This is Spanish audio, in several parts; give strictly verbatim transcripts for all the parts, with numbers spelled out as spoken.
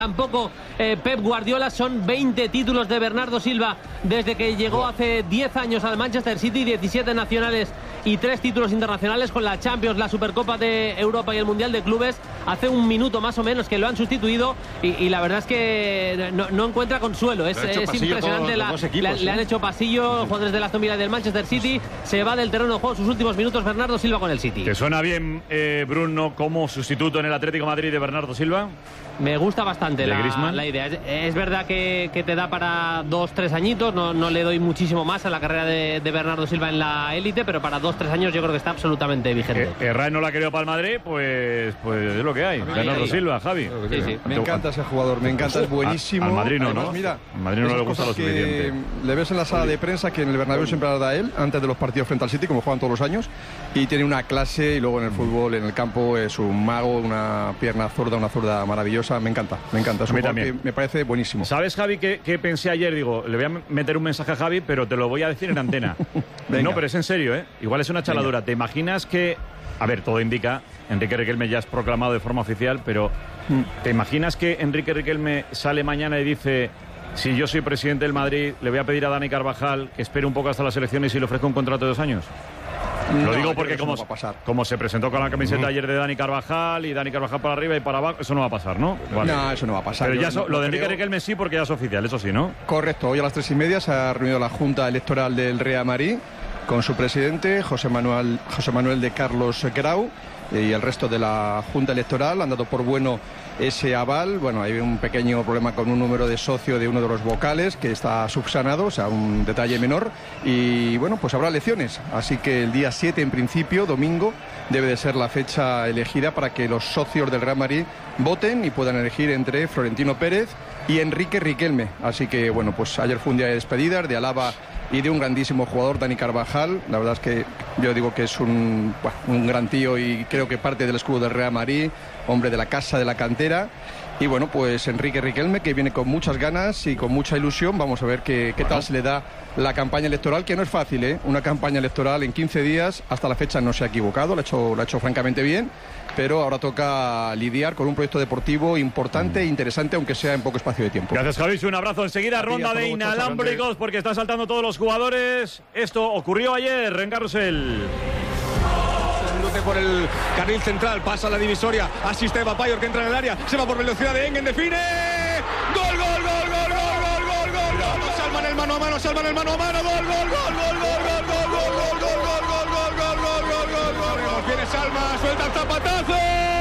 Tampoco eh, Pep Guardiola. Son veinte títulos de Bernardo Silva desde que llegó hace diez años al Manchester City, diecisiete nacionales y tres títulos internacionales con la Champions, la Supercopa de Europa y el Mundial de Clubes. Hace un minuto más o menos que lo han sustituido y, y la verdad es que no, no encuentra consuelo. Es, es impresionante. La, equipos, le, ¿eh? le han hecho pasillo jugadores del Aston Villa y del Manchester City. Se va del terreno de juego sus últimos minutos Bernardo Silva con el City. ¿Te suena bien, eh, Bruno, como sustituto en el Atlético de Madrid de Bernardo Silva? Me gusta bastante la, la idea. Es, es verdad que, que te da para dos, tres añitos. No, no le doy muchísimo más a la carrera de, de Bernardo Silva en la élite, pero para dos, tres años yo creo que está absolutamente vigente. Eh, Herrera no la ha querido para el Madrid, pues, pues es lo que hay. Bernardo Silva, Javi. Sí, sí. Me encanta ese jugador, me encanta, es buenísimo. Al Madrid no, Además, ¿no? Mira, al Madrid no le gusta lo suficiente. Le ves en la sala de prensa que en el Bernabéu siempre la da él, antes de los partidos frente al City, como juegan todos los años, y tiene una clase, y luego en el fútbol, en el campo, es un mago, una pierna zurda, una zurda maravillosa. Me encanta, me encanta. Es un jugador que me parece buenísimo. ¿Sabes, Javi, qué, qué pensé ayer? Digo, le voy a meter un mensaje a Javi, pero te lo voy a decir en antena. No, pero es en serio, ¿eh? Igual es una chaladura. Venga. ¿Te imaginas que... A ver, todo indica, Enrique Riquelme ya es proclamado de forma oficial, pero ¿te imaginas que Enrique Riquelme sale mañana y dice... Si yo soy presidente del Madrid, le voy a pedir a Dani Carvajal que espere un poco hasta las elecciones y le ofrezca un contrato de dos años? No, lo digo porque como, no como se presentó con la camiseta uh-huh. ayer de Dani Carvajal y Dani Carvajal para arriba y para abajo, eso no va a pasar, ¿no? Vale. No, eso no va a pasar. Pero ya so, no, lo de Enrique Riquelme sí, porque ya es oficial, eso sí, ¿no? Correcto, hoy a las tres y media se ha reunido la Junta Electoral del Real Madrid con su presidente, José Manuel, José Manuel de Carlos Grau, y el resto de la Junta Electoral han dado por bueno ese aval. Bueno, hay un pequeño problema con un número de socio de uno de los vocales que está subsanado, o sea, un detalle menor. Y bueno, pues habrá elecciones. Así que el día siete, en principio, domingo, debe de ser la fecha elegida para que los socios del Real Madrid voten y puedan elegir entre Florentino Pérez y Enrique Riquelme. Así que bueno, pues ayer fue un día de despedidas, de alaba y de un grandísimo jugador, Dani Carvajal. La verdad es que yo digo que es un, bueno, un gran tío y creo que parte del escudo del Real Madrid, hombre de la casa, de la cantera. Y bueno, pues Enrique Riquelme, que viene con muchas ganas y con mucha ilusión. Vamos a ver qué, qué tal se le da la campaña electoral, que no es fácil, ¿eh? Una campaña electoral en quince días, hasta la fecha no se ha equivocado, lo ha hecho, lo ha hecho francamente bien, pero ahora toca lidiar con un proyecto deportivo importante e interesante, aunque sea en poco espacio de tiempo. Gracias, Javi. Un abrazo. Enseguida, ronda de inalámbricos, porque están saltando todos los jugadores. Esto ocurrió ayer en Carrusel. Por el carril central, pasa la divisoria, asiste Bapayor que entra en el área, se va por velocidad de Engen, define. ¡Gol, gol, gol, gol, gol, gol, gol, gol! Salvan el mano a mano, salvan el mano a mano, gol, gol, gol, gol, gol, gol, gol, gol, gol, gol, gol, gol, gol, gol, gol, gol, gol. Viene Salma, suelta el zapatazo.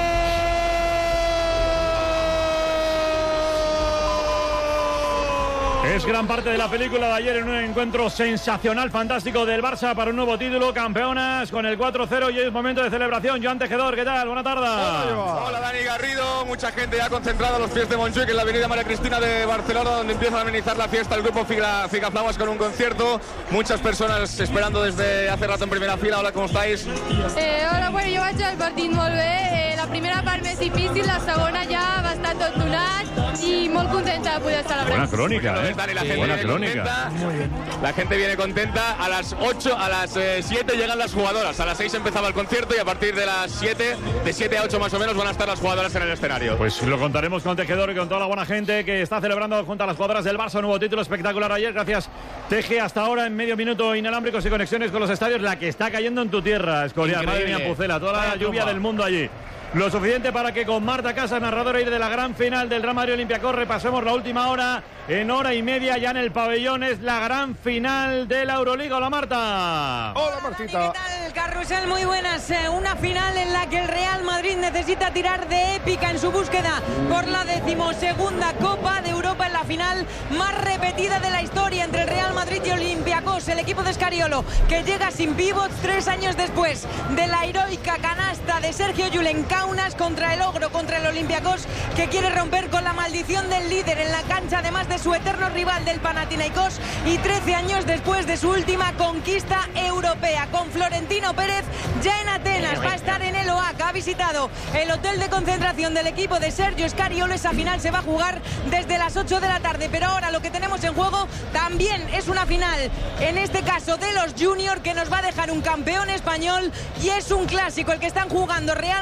Es gran parte de la película de ayer en un encuentro sensacional, fantástico del Barça para un nuevo título, campeonas con el cuatro cero, y es momento de celebración. Joan Tejedor, ¿qué tal? Buena tarde. Hola, Dani Garrido, mucha gente ya concentrada a los pies de Montjuic en la avenida María Cristina de Barcelona, donde empieza a amenizar la fiesta el grupo Figa, Figa Flamas con un concierto. Muchas personas esperando desde hace rato en primera fila. Hola, ¿cómo estáis? Eh, hola, bueno, jo vaig al partit molt bé. Eh, la primera part més difícil, la segona ja bastant tot donat i molt contenta de poder celebrar. Buena crónica, ¿eh? Dani, la sí, gente buena viene crónica. Contenta. La gente viene contenta. A las ocho, a las eh, siete llegan las jugadoras. A las seis empezaba el concierto y a partir de las siete, de siete a ocho más o menos, van a estar las jugadoras en el escenario. Pues lo contaremos con Tejedor y con toda la buena gente que está celebrando junto a las jugadoras del Barça un nuevo título espectacular ayer. Gracias, Teje. Hasta ahora en medio minuto inalámbricos y conexiones con los estadios. La que está cayendo en tu tierra, Escorial. Madre mía, Pucela. Toda la lluvia del mundo allí. Lo suficiente para que con Marta Casas, narradora de la gran final del Real Madrid Olympiacos, repasemos la última hora. En hora y media ya en el pabellón es la gran final de la Euroliga. Hola, Marta. Hola, Martita. ¿Qué tal? El Carrusel, muy buenas. Una final en la que el Real Madrid necesita tirar de épica en su búsqueda por la decimosegunda Copa de Europa, en la final más repetida de la historia entre el Real Madrid y Olympiacos. El equipo de Scariolo, que llega sin pivots tres años después de la heroica canasta de Sergio Llull en Kaunas contra el ogro, contra el Olympiacos, que quiere romper con la maldición del líder en la cancha, además de su eterno rival del Panathinaikos, y trece años después de su última conquista europea. Con Florentino Pérez ya en Atenas, va a estar en el O A C, ha visitado el hotel de concentración del equipo de Sergio Scariolo. Esa final se va a jugar desde las ocho de la tarde, pero ahora lo que tenemos en juego también es una final, en este caso de los Junior, que nos va a dejar un campeón español, y es un clásico el que están jugando Real Madrid y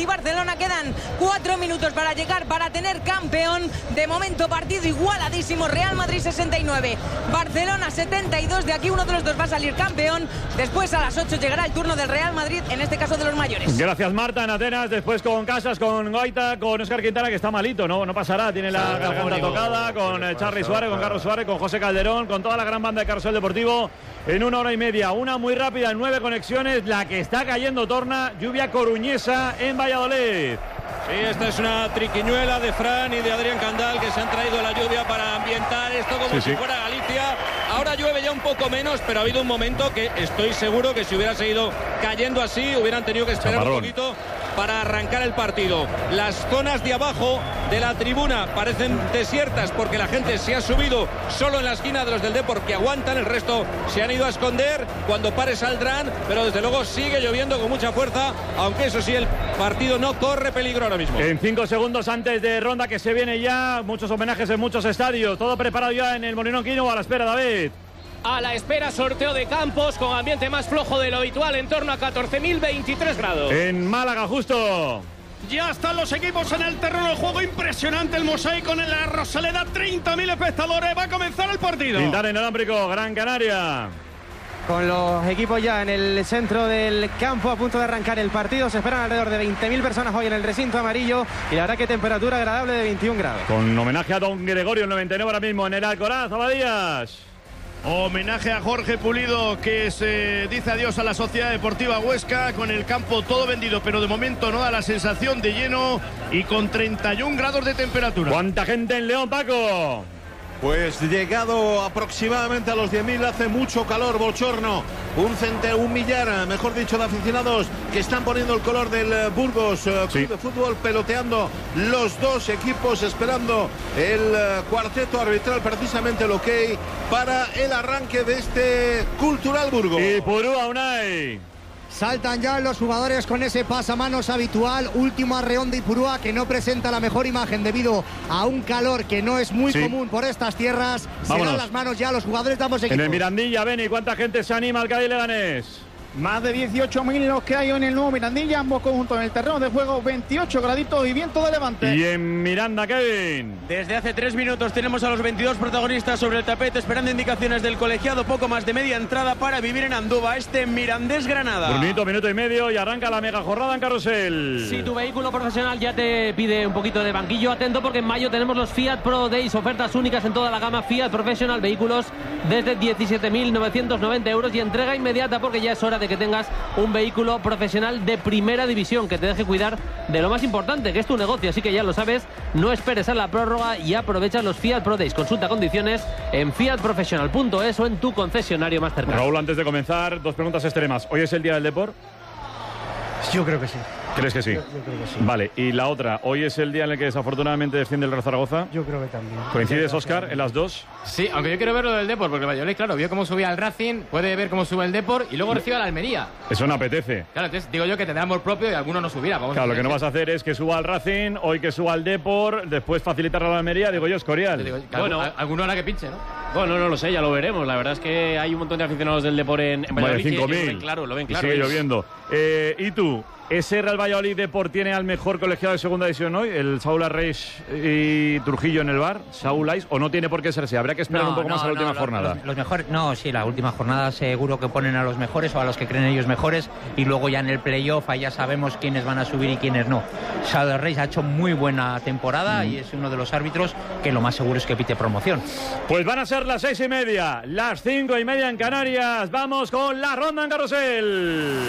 Barcelona. Quedan cuatro minutos para llegar, para tener campeón. De momento partido igualadísimo, Real Madrid sesenta y nueve, Barcelona setenta y dos. De aquí uno de los dos va a salir campeón. Después a las ocho llegará el turno del Real Madrid, en este caso de los mayores. Gracias, Marta. En Atenas, después con Casas, con Goita, con Óscar Quintana, que está malito, no, no pasará, tiene la sí, garganta no, tocada, con eh, Charly Suárez, con Carlos Suárez, con José Calderón, con toda la gran banda de Carrusel Deportivo, en una hora y media, una muy rápida, en nueve conexiones, la que está cayendo torna, lluvia coruñesa en Valladolid. Sí, esta es una triquiñuela de Fran y de Adrián Candal, que se han traído la lluvia para ambientar esto como sí, si sí. fuera Galicia. Ahora llueve ya un poco menos, pero ha habido un momento que estoy seguro que si hubiera seguido cayendo así, hubieran tenido que esperar Chamarrón. un poquito para arrancar el partido. Las zonas de abajo de la tribuna parecen desiertas porque la gente se ha subido solo en la esquina de los del Depor, que aguantan, el resto se han ido a esconder. Cuando pare saldrán, pero desde luego sigue lloviendo con mucha fuerza, aunque eso sí, el partido no corre peligro ahora mismo. En cinco segundos antes de ronda que se viene ya, muchos homenajes en muchos estadios, todo preparado ya en el Molinón Quino. A la espera, David. A la espera, sorteo de campos con ambiente más flojo de lo habitual, en torno a catorce mil veintitrés grados. En Málaga, justo. Ya están los equipos en el terreno de juego. Impresionante el mosaico en la Rosaleda. treinta mil espectadores. Va a comenzar el partido. Quintana inalámbrico, Gran Canaria. Con los equipos ya en el centro del campo a punto de arrancar el partido. Se esperan alrededor de veinte mil personas hoy en el recinto amarillo. Y la verdad que temperatura agradable de veintiún grados. Con homenaje a Don Gregorio, el noventa y nueve ahora mismo en el Alcoraz, Abadías. Homenaje a Jorge Pulido, que se dice adiós a la Sociedad Deportiva Huesca, con el campo todo vendido, pero de momento no da la sensación de lleno y con treinta y un grados de temperatura. ¿Cuánta gente en León, Paco? Pues llegado aproximadamente a los diez mil, hace mucho calor, bochorno. Un cente, un millar, mejor dicho, de aficionados que están poniendo el color del Burgos sí. Club de Fútbol, peloteando los dos equipos, esperando el cuarteto arbitral, precisamente el ok para el arranque de este Cultural Burgos. Y Purúa, Unai. Saltan ya los jugadores con ese pasamanos habitual. Último arreón de Ipurúa, que no presenta la mejor imagen debido a un calor que no es muy sí. común por estas tierras. Se dan las manos ya los jugadores de ambos equipos. En el Mirandilla, Beni, ¿cuánta gente se anima al Cádiz Leganés? Más de dieciocho mil los que hay en el nuevo Mirandilla, ambos conjuntos en el terreno de juego, veintiocho graditos y viento de levante. Y en Miranda, Kevin. Desde hace tres minutos tenemos a los veintidós protagonistas sobre el tapete, esperando indicaciones del colegiado. Poco más de media entrada para vivir en Andúba, este Mirandés Granada. Un minuto, minuto y medio y arranca la mega jornada en Carrusel. Si tu vehículo profesional ya te pide un poquito de banquillo, atento porque en mayo tenemos los Fiat Pro Days, ofertas únicas en toda la gama Fiat Professional, vehículos desde diecisiete mil novecientos noventa euros y entrega inmediata, porque ya es hora de que tengas un vehículo profesional de primera división que te deje cuidar de lo más importante, que es tu negocio. Así que ya lo sabes, no esperes a la prórroga y aprovecha los Fiat Pro Days. Consulta condiciones en fiat professional punto es o en tu concesionario más cercano. Raúl, antes de comenzar, dos preguntas extremas. ¿Hoy es el día del deporte? Yo creo que sí. ¿Crees que sí? Yo, yo creo que sí. Vale, y la otra, ¿hoy es el día en el que desafortunadamente desciende el Real Zaragoza? Yo creo que también. ¿Coincides, Óscar, en las dos? Sí, aunque yo quiero ver lo del Depor, porque el Valladolid, claro, vio cómo subía el Racing, puede ver cómo sube el Depor y luego recibe a la Almería. Eso no apetece. Claro, entonces digo yo que tendrá amor propio y alguno no subirá. Vamos claro, lo que no vas a hacer es que suba al Racing, hoy que suba al Depor, después facilitar a la Almería, digo yo, Escorial. Digo, bueno, alguno hará que pinche, ¿no? Bueno, no lo sé, ya lo veremos. La verdad es que hay un montón de aficionados del Depor en, en Valladolid. Vale, cinco mil. Lo ven claro, lo ven claro. Y sigue lloviendo. Eh, ¿Y tú? ¿Ese Real Valladolid Depor tiene al mejor colegiado de segunda división hoy? ¿El Saúl Arreix y Trujillo en el bar? ¿Saúl Ais? ¿O no tiene por qué ser así? Habrá que esperar no, un poco no, más a la no, última los, jornada. Los, los mejores, no, sí, la última jornada seguro que ponen a los mejores o a los que creen ellos mejores, y luego ya en el playoff ahí ya sabemos quiénes van a subir y quiénes no. Saúl Arreix ha hecho muy buena temporada mm. y es uno de los árbitros que lo más seguro es que pite promoción. Pues van a ser las seis y media, las cinco y media en Canarias. Vamos con la ronda en Carrusel.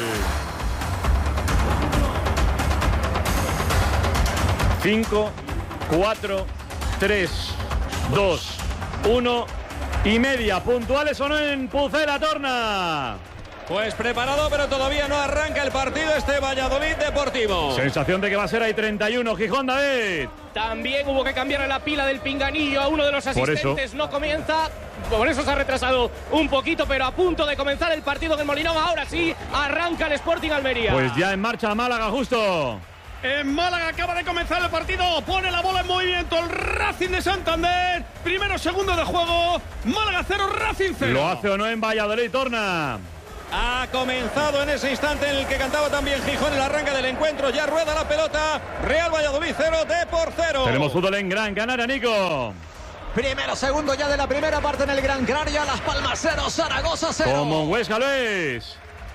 cinco, cuatro, tres, dos, uno y media. ¿Puntuales o no en Pucela, Torna? Pues preparado, pero todavía no arranca el partido este Valladolid Deportivo. Sensación de que va a ser ahí treinta y uno. Gijón, David. También hubo que cambiar la pila del pinganillo a uno de los asistentes. No comienza, por eso se ha retrasado un poquito, pero a punto de comenzar el partido del Molinón. Ahora sí, arranca el Sporting Almería. Pues ya en marcha Málaga, justo. En Málaga acaba de comenzar el partido, pone la bola en movimiento el Racing de Santander, primero segundo de juego, Málaga cero, Racing cero. ¿Lo hace o no en Valladolid, Torna? Ha comenzado en ese instante en el que cantaba también Gijón el arranque del encuentro. Ya rueda la pelota. Real Valladolid cero, Depor cero. Tenemos fútbol en Gran Canaria, Nico. Primero, segundo ya de la primera parte en el Gran Canaria. Las Palmas cero, Zaragoza cero. Como Huesca, Luis.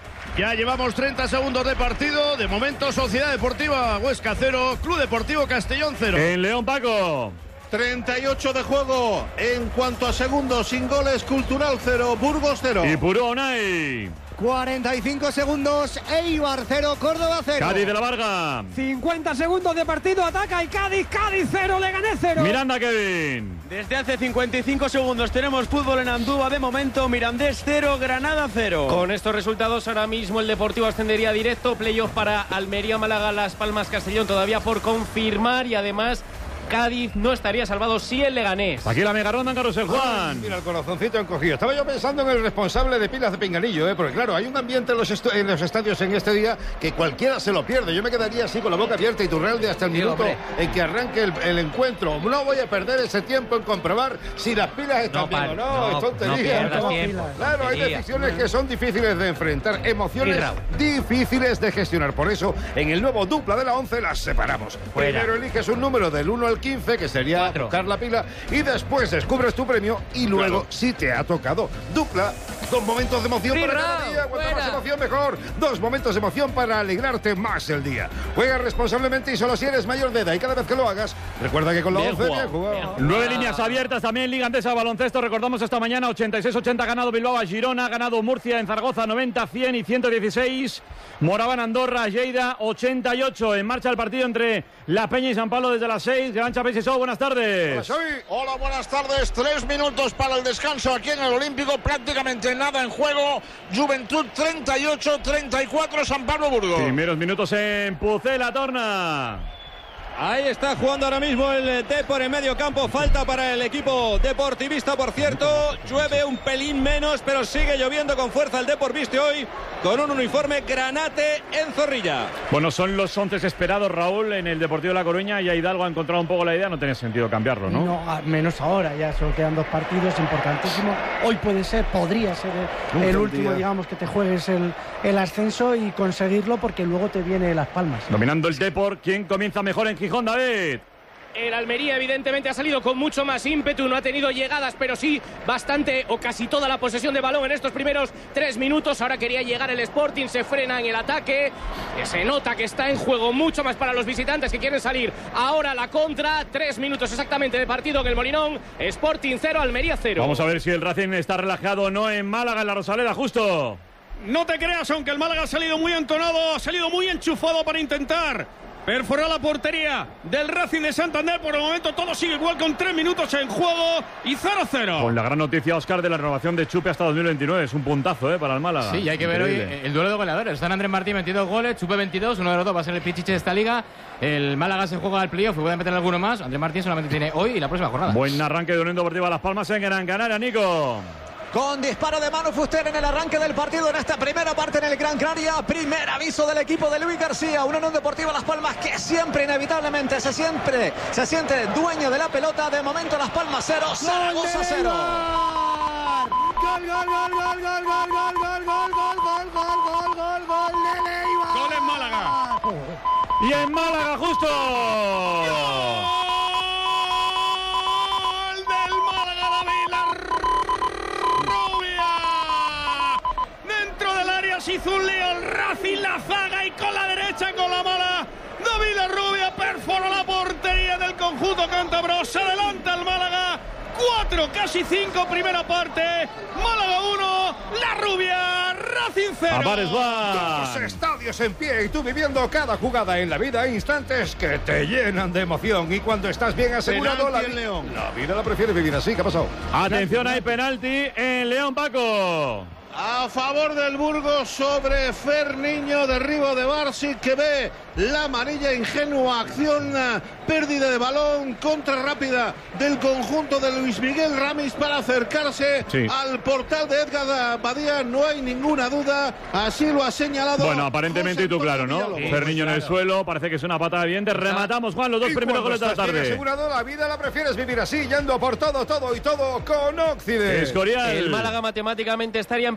Ya llevamos treinta segundos de partido. De momento, Sociedad Deportiva Huesca cero, Club Deportivo Castellón cero. En León, Paco. treinta y ocho de juego. En cuanto a segundos, sin goles, Cultural cero, Burgos cero. Y Puro Unai. cuarenta y cinco segundos, Eibar cero, Córdoba cero. Cádiz de la Varga. cincuenta segundos de partido, ataca el Cádiz, Cádiz cero, Leganés cero. Miranda, Kevin. Desde hace cincuenta y cinco segundos tenemos fútbol en Andúba. De momento, Mirandés cero, Granada cero. Con estos resultados, ahora mismo el Deportivo ascendería directo. Playoff para Almería, Málaga, Las Palmas, Castellón todavía por confirmar. Y además, Cádiz no estaría salvado si el Leganés. Aquí la mega ronda en Carrusel, Juan. Ay, mira el corazoncito encogido. Estaba yo pensando en el responsable de Pilas de Pinganillo, ¿eh? Porque claro, hay un ambiente en los, en los estadios en este día que cualquiera se lo pierde. Yo me quedaría así con la boca abierta y Iturralde hasta el Sí, minuto hombre. en que arranque el, el encuentro. No voy a perder ese tiempo en comprobar si las pilas están No, bien par- o no. no, Es tontería. no pierdas tiempo. Claro, hay Tontería. decisiones que son difíciles de enfrentar, emociones Y Raúl. difíciles de gestionar. Por eso, en el nuevo dupla de la once las separamos. Fuera. Primero eliges un número del uno al quince, que sería Cuatro. tocar la pila, y después descubres tu premio y luego, Claro. si te ha tocado, dupla. Dos momentos de emoción para cada Raúl, día. Cuanto fuera. más emoción, mejor. Dos momentos de emoción para alegrarte más el día. Juega responsablemente y solo si eres mayor de edad. Y cada vez que lo hagas, recuerda que con la Bien once jugado, bien jugado. bien. Nueve líneas abiertas también, Liga Andesa de Baloncesto. Recordamos esta mañana, ochenta y seis ochenta ha ganado Bilbao a Girona, ha ganado Murcia en Zaragoza, noventa, cien y ciento dieciséis. Moraban Andorra, Lleida, ochenta y ocho. En marcha el partido entre La Peña y San Pablo desde las seis. Gran Chapéis y Show, buenas tardes. Hola, buenas tardes. Tres minutos para el descanso aquí en el Olímpico. Prácticamente nada en juego. Juventud treinta y ocho treinta y cuatro, San Pablo Burgos. Primeros minutos en Pucela, Torna. Ahí está jugando ahora mismo el Depor en medio campo. Falta para el equipo deportivista, por cierto. Llueve un pelín menos, pero sigue lloviendo con fuerza. El Depor viste hoy con un uniforme granate en Zorrilla. Bueno, son los once esperados, Raúl, en el Deportivo de La Coruña. Y Hidalgo ha encontrado un poco la idea. No tenía sentido cambiarlo, ¿no? No, a- menos ahora, ya solo quedan dos partidos importantísimos. Hoy puede ser, podría ser el, el Un último, día. digamos, que te juegues el, el ascenso y conseguirlo porque luego te viene Las Palmas. Dominando el Depor. ¿Quién comienza mejor en Gijón, David? El Almería evidentemente ha salido con mucho más ímpetu, no ha tenido llegadas, pero sí bastante o casi toda la posesión de balón en estos primeros tres minutos. Ahora quería llegar el Sporting, se frena en el ataque, que se nota que está en juego mucho más para los visitantes que quieren salir. Ahora la contra, tres minutos exactamente de partido en el Molinón. Sporting cero, Almería cero. Vamos a ver si el Racing está relajado o no en Málaga, en la Rosaleda, justo. No te creas, aunque el Málaga ha salido muy entonado, ha salido muy enchufado para intentar perforar la portería del Racing de Santander. Por el momento todo sigue igual con tres minutos en juego y cero cero. Con la gran noticia, Óscar, de la renovación de Chupe hasta dos mil veintinueve. Es un puntazo, ¿eh? Para el Málaga. Sí, y hay que ver hoy Increíble. el duelo de goleadores. Están Andrés Martín, veintidós goles, Chupe veintidós, uno de los dos va a ser el pichiche de esta liga. El Málaga se juega al playoff y puede meter alguno más. Andrés Martín solamente tiene hoy y la próxima jornada. Buen arranque de Unión Deportiva Las Palmas en Gran Canaria, Nico. Con disparo de Manu Fuster en el arranque del partido en esta primera parte en el Gran Canaria. Primer aviso del equipo de Luis García. Una Unión Deportiva Las Palmas que siempre, inevitablemente, se siempre se siente dueño de la pelota. De momento Las Palmas cero, Zaragoza cero. Gol, gol, gol, gol, gol, gol, gol, gol, gol, gol, gol, gol, gol, gol, gol de Leibar. Gol en Málaga. Y en Málaga, justo. Gol del Málaga, David La Rubia. Dentro del área se hizo un lío el Racing, la zaga, y con la derecha, con la mala, David La Rubia perforó la portería del conjunto cántabro. Se adelanta el Málaga. Cuatro, casi cinco, primera parte. Málaga uno, La Rubia, Racing cero. Avares va. Dos estadios en pie y tú viviendo cada jugada en la vida, instantes que te llenan de emoción. Y cuando estás bien asegurado, la, Penalti en vi- León. la vida la prefieres vivir así. ¿Qué ha pasado? Atención, hay penalti en León, Paco. A favor del Burgos sobre Fer Niño, derribo de Barsi, que ve la amarilla, ingenua acción, pérdida de balón, contra rápida del conjunto de Luis Miguel Ramis para acercarse Sí. al portal de Edgar Badía. No hay ninguna duda, así lo ha señalado. Bueno, aparentemente y tú claro, ¿no? Villalobos. Fer Niño en el suelo, parece que es una patada de dientes. Rematamos, Juan, los dos Y primeros cuando goles de la estás bien tarde. asegurado, la vida la prefieres vivir así, yendo por todo, todo y todo con Occidente. Escorial. El Málaga matemáticamente estaría en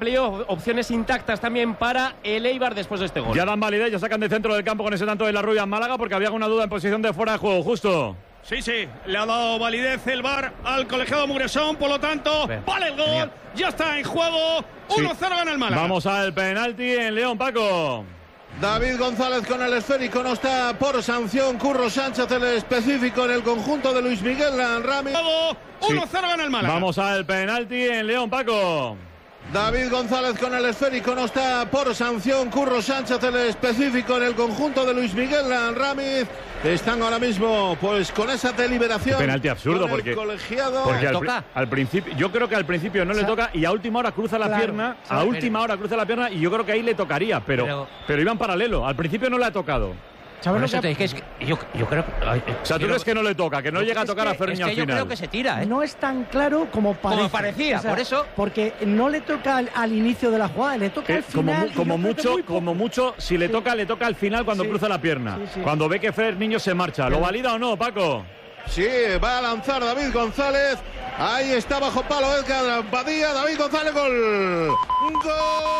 playoff. Opciones intactas también para el Eibar después de este gol. Ya dan validez, ya sacan de centro del campo con ese tanto de la Rubia en Málaga, porque había alguna duda en posición de fuera de juego, justo. Sí, sí, le ha dado validez el V A R al colegiado Muresón, por lo tanto, Bien. vale el gol, Genial. ya está en juego, uno cero sí. gana el Málaga. Vamos al penalti en León, Paco. David González con el esférico, no está por sanción. Curro Sánchez, el específico en el conjunto de Luis Miguel Rami. uno cero sí. gana el Málaga. Vamos al penalti en León, Paco. David González con el esférico, no está por sanción. Curro Sánchez, el específico en el conjunto de Luis Miguel Ramiz. Están ahora mismo pues con esa deliberación. Penalti absurdo porque, colegiado. porque al, al principio, yo creo que al principio no o sea, le toca y a última hora cruza la claro, pierna, a última hora cruza la pierna y yo creo que ahí le tocaría, pero, pero, pero iban paralelo. Al principio no le ha tocado. ¿Sabes lo que es que yo, yo creo ay, o sea, tú crees que no le toca, que no llega a tocar a Ferni al final. Yo creo que se tira, ¿eh? No es tan claro como parece. Como parecía, o sea, por eso. Porque no le toca al, al inicio de la jugada, le toca eh, al final. Como, como mucho, como mucho, si le sí. toca, le toca al final cuando sí. cruza la pierna. Sí, sí. Cuando ve que Fer Niño se marcha. ¿Lo valida o no, Paco? Sí, va a lanzar David González. Ahí está bajo palo Edgar Badía. David González, gol. ¡Gol!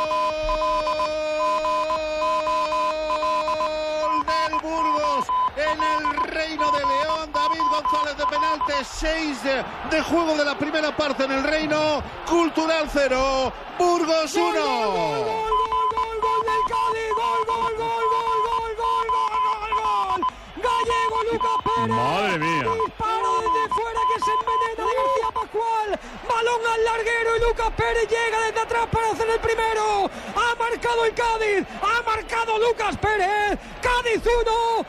Burgos en el Reino de León. David González de penalti, seis de, de juego de la primera parte en el Reino. Cultural cero, Burgos uno. Gol, gol, gol, gol, gol del Cádiz, gol, gol, gol, gol, gol, gol, gol, gol, gol. Gallego Lucas Pérez. Madre mía. Disparo desde fuera que se envenena de García Pascual. Balón al larguero y Lucas Pérez llega desde atrás para hacer el primero. Ha marcado el Cádiz. Ha marcado Lucas Pérez. Cádiz uno.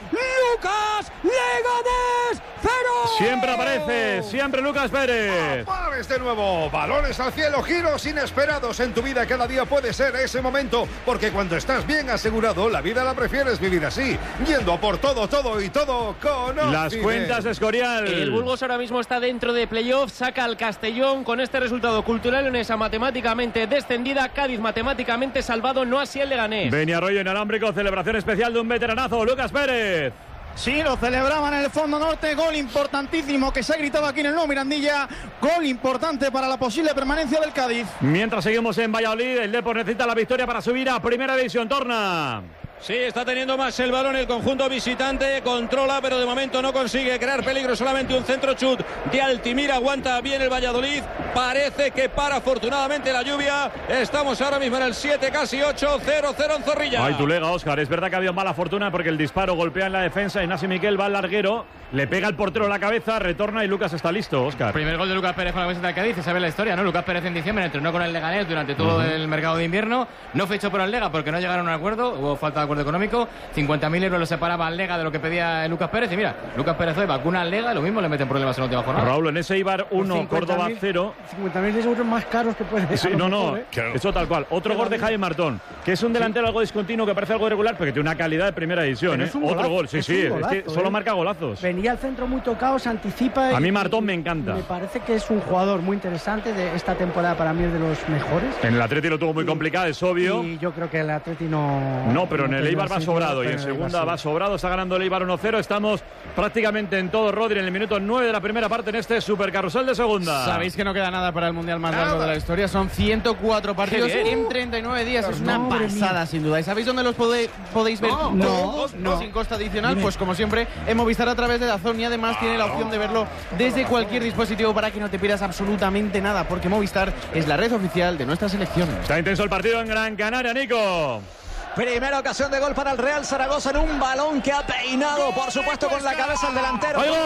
Lucas Leganés cero. Siempre aparece. Siempre Lucas Pérez. Pares de nuevo. Balones al cielo. Giros inesperados en tu vida. Cada día puede ser ese momento. Porque cuando estás bien asegurado, la vida la prefieres vivir así. Yendo a por todo, todo y todo con las Occident. Cuentas de Escorial. El Burgos ahora mismo está dentro de playoff, saca al Castellón con este resultado. Cultural Leonesa matemáticamente descendida, Cádiz matemáticamente salvado, no así el Leganés. Beniarroyo inalámbrico, celebración especial de un veteranazo, Lucas Pérez. Sí, lo celebraban en el fondo norte, gol importantísimo que se ha gritado aquí en el nuevo Mirandilla, gol importante para la posible permanencia del Cádiz. Mientras seguimos en Valladolid, el Depor necesita la victoria para subir a Primera División. Torna. Sí, está teniendo más el balón el conjunto visitante, controla, pero de momento no consigue crear peligro, solamente un centro chut de Altimira, aguanta bien el Valladolid, parece que para afortunadamente la lluvia, estamos ahora mismo en el siete, casi ocho, cero cero en Zorrilla. Ay, tu lega, Óscar, es verdad que ha habido mala fortuna porque el disparo golpea en la defensa, Ignacio Miquel va al larguero, le pega al portero en la cabeza, retorna y Lucas está listo, Óscar. Primer gol de Lucas Pérez con la camiseta del Cádiz, se sabe la historia, ¿no? Lucas Pérez en diciembre entrenó con el Leganés durante todo uh-huh. el mercado de invierno, no fichó por el Lega porque no llegaron a un acuerdo, hubo falta de acuerdo económico, cincuenta mil euros lo separaba al Lega de lo que pedía Lucas Pérez y mira, Lucas Pérez hoy vacuna al Lega, lo mismo le meten problemas en la última jornada. Raúl, en ese Eibar uno, Córdoba cero. cincuenta mil euros más caros que puede sí, no, no, ¿eh? Eso tal cual. Otro gol de Jaime Martón, que es un delantero sí. algo discontinuo, que parece algo irregular, pero que tiene una calidad de primera división. ¿eh? Otro golazo, gol, sí, sí, golazo, es que solo eh. marca golazos. Venía al centro muy tocado, se anticipa. A mí Martón me encanta. Me parece que es un jugador muy interesante de esta temporada, para mí es de los mejores. En el Atleti lo tuvo muy y, complicado, es obvio. Y yo creo que el Atleti no... No, pero no en el Eibar va sobrado y en segunda va sobrado, está ganando el Eibar uno cero, estamos prácticamente en todo, Rodri, en el minuto nueve de la primera parte en este supercarrusel de segunda. Sabéis que no queda nada para el Mundial más largo de la historia, son ciento cuatro partidos en treinta y nueve días, es una no, pasada sin duda. ¿Y sabéis dónde los podéis, podéis ver no, todos no, no. sin costa adicional? Dime. Pues como siempre, en Movistar a través de DAZN y además ah, tiene la opción de verlo desde cualquier dispositivo para que no te pierdas absolutamente nada, porque Movistar es la red oficial de nuestra selección. Está intenso el partido en Gran Canaria, Nico. Primera ocasión de gol para el Real Zaragoza en un balón que ha peinado, por supuesto, con la cabeza el delantero. ¡Hay gol!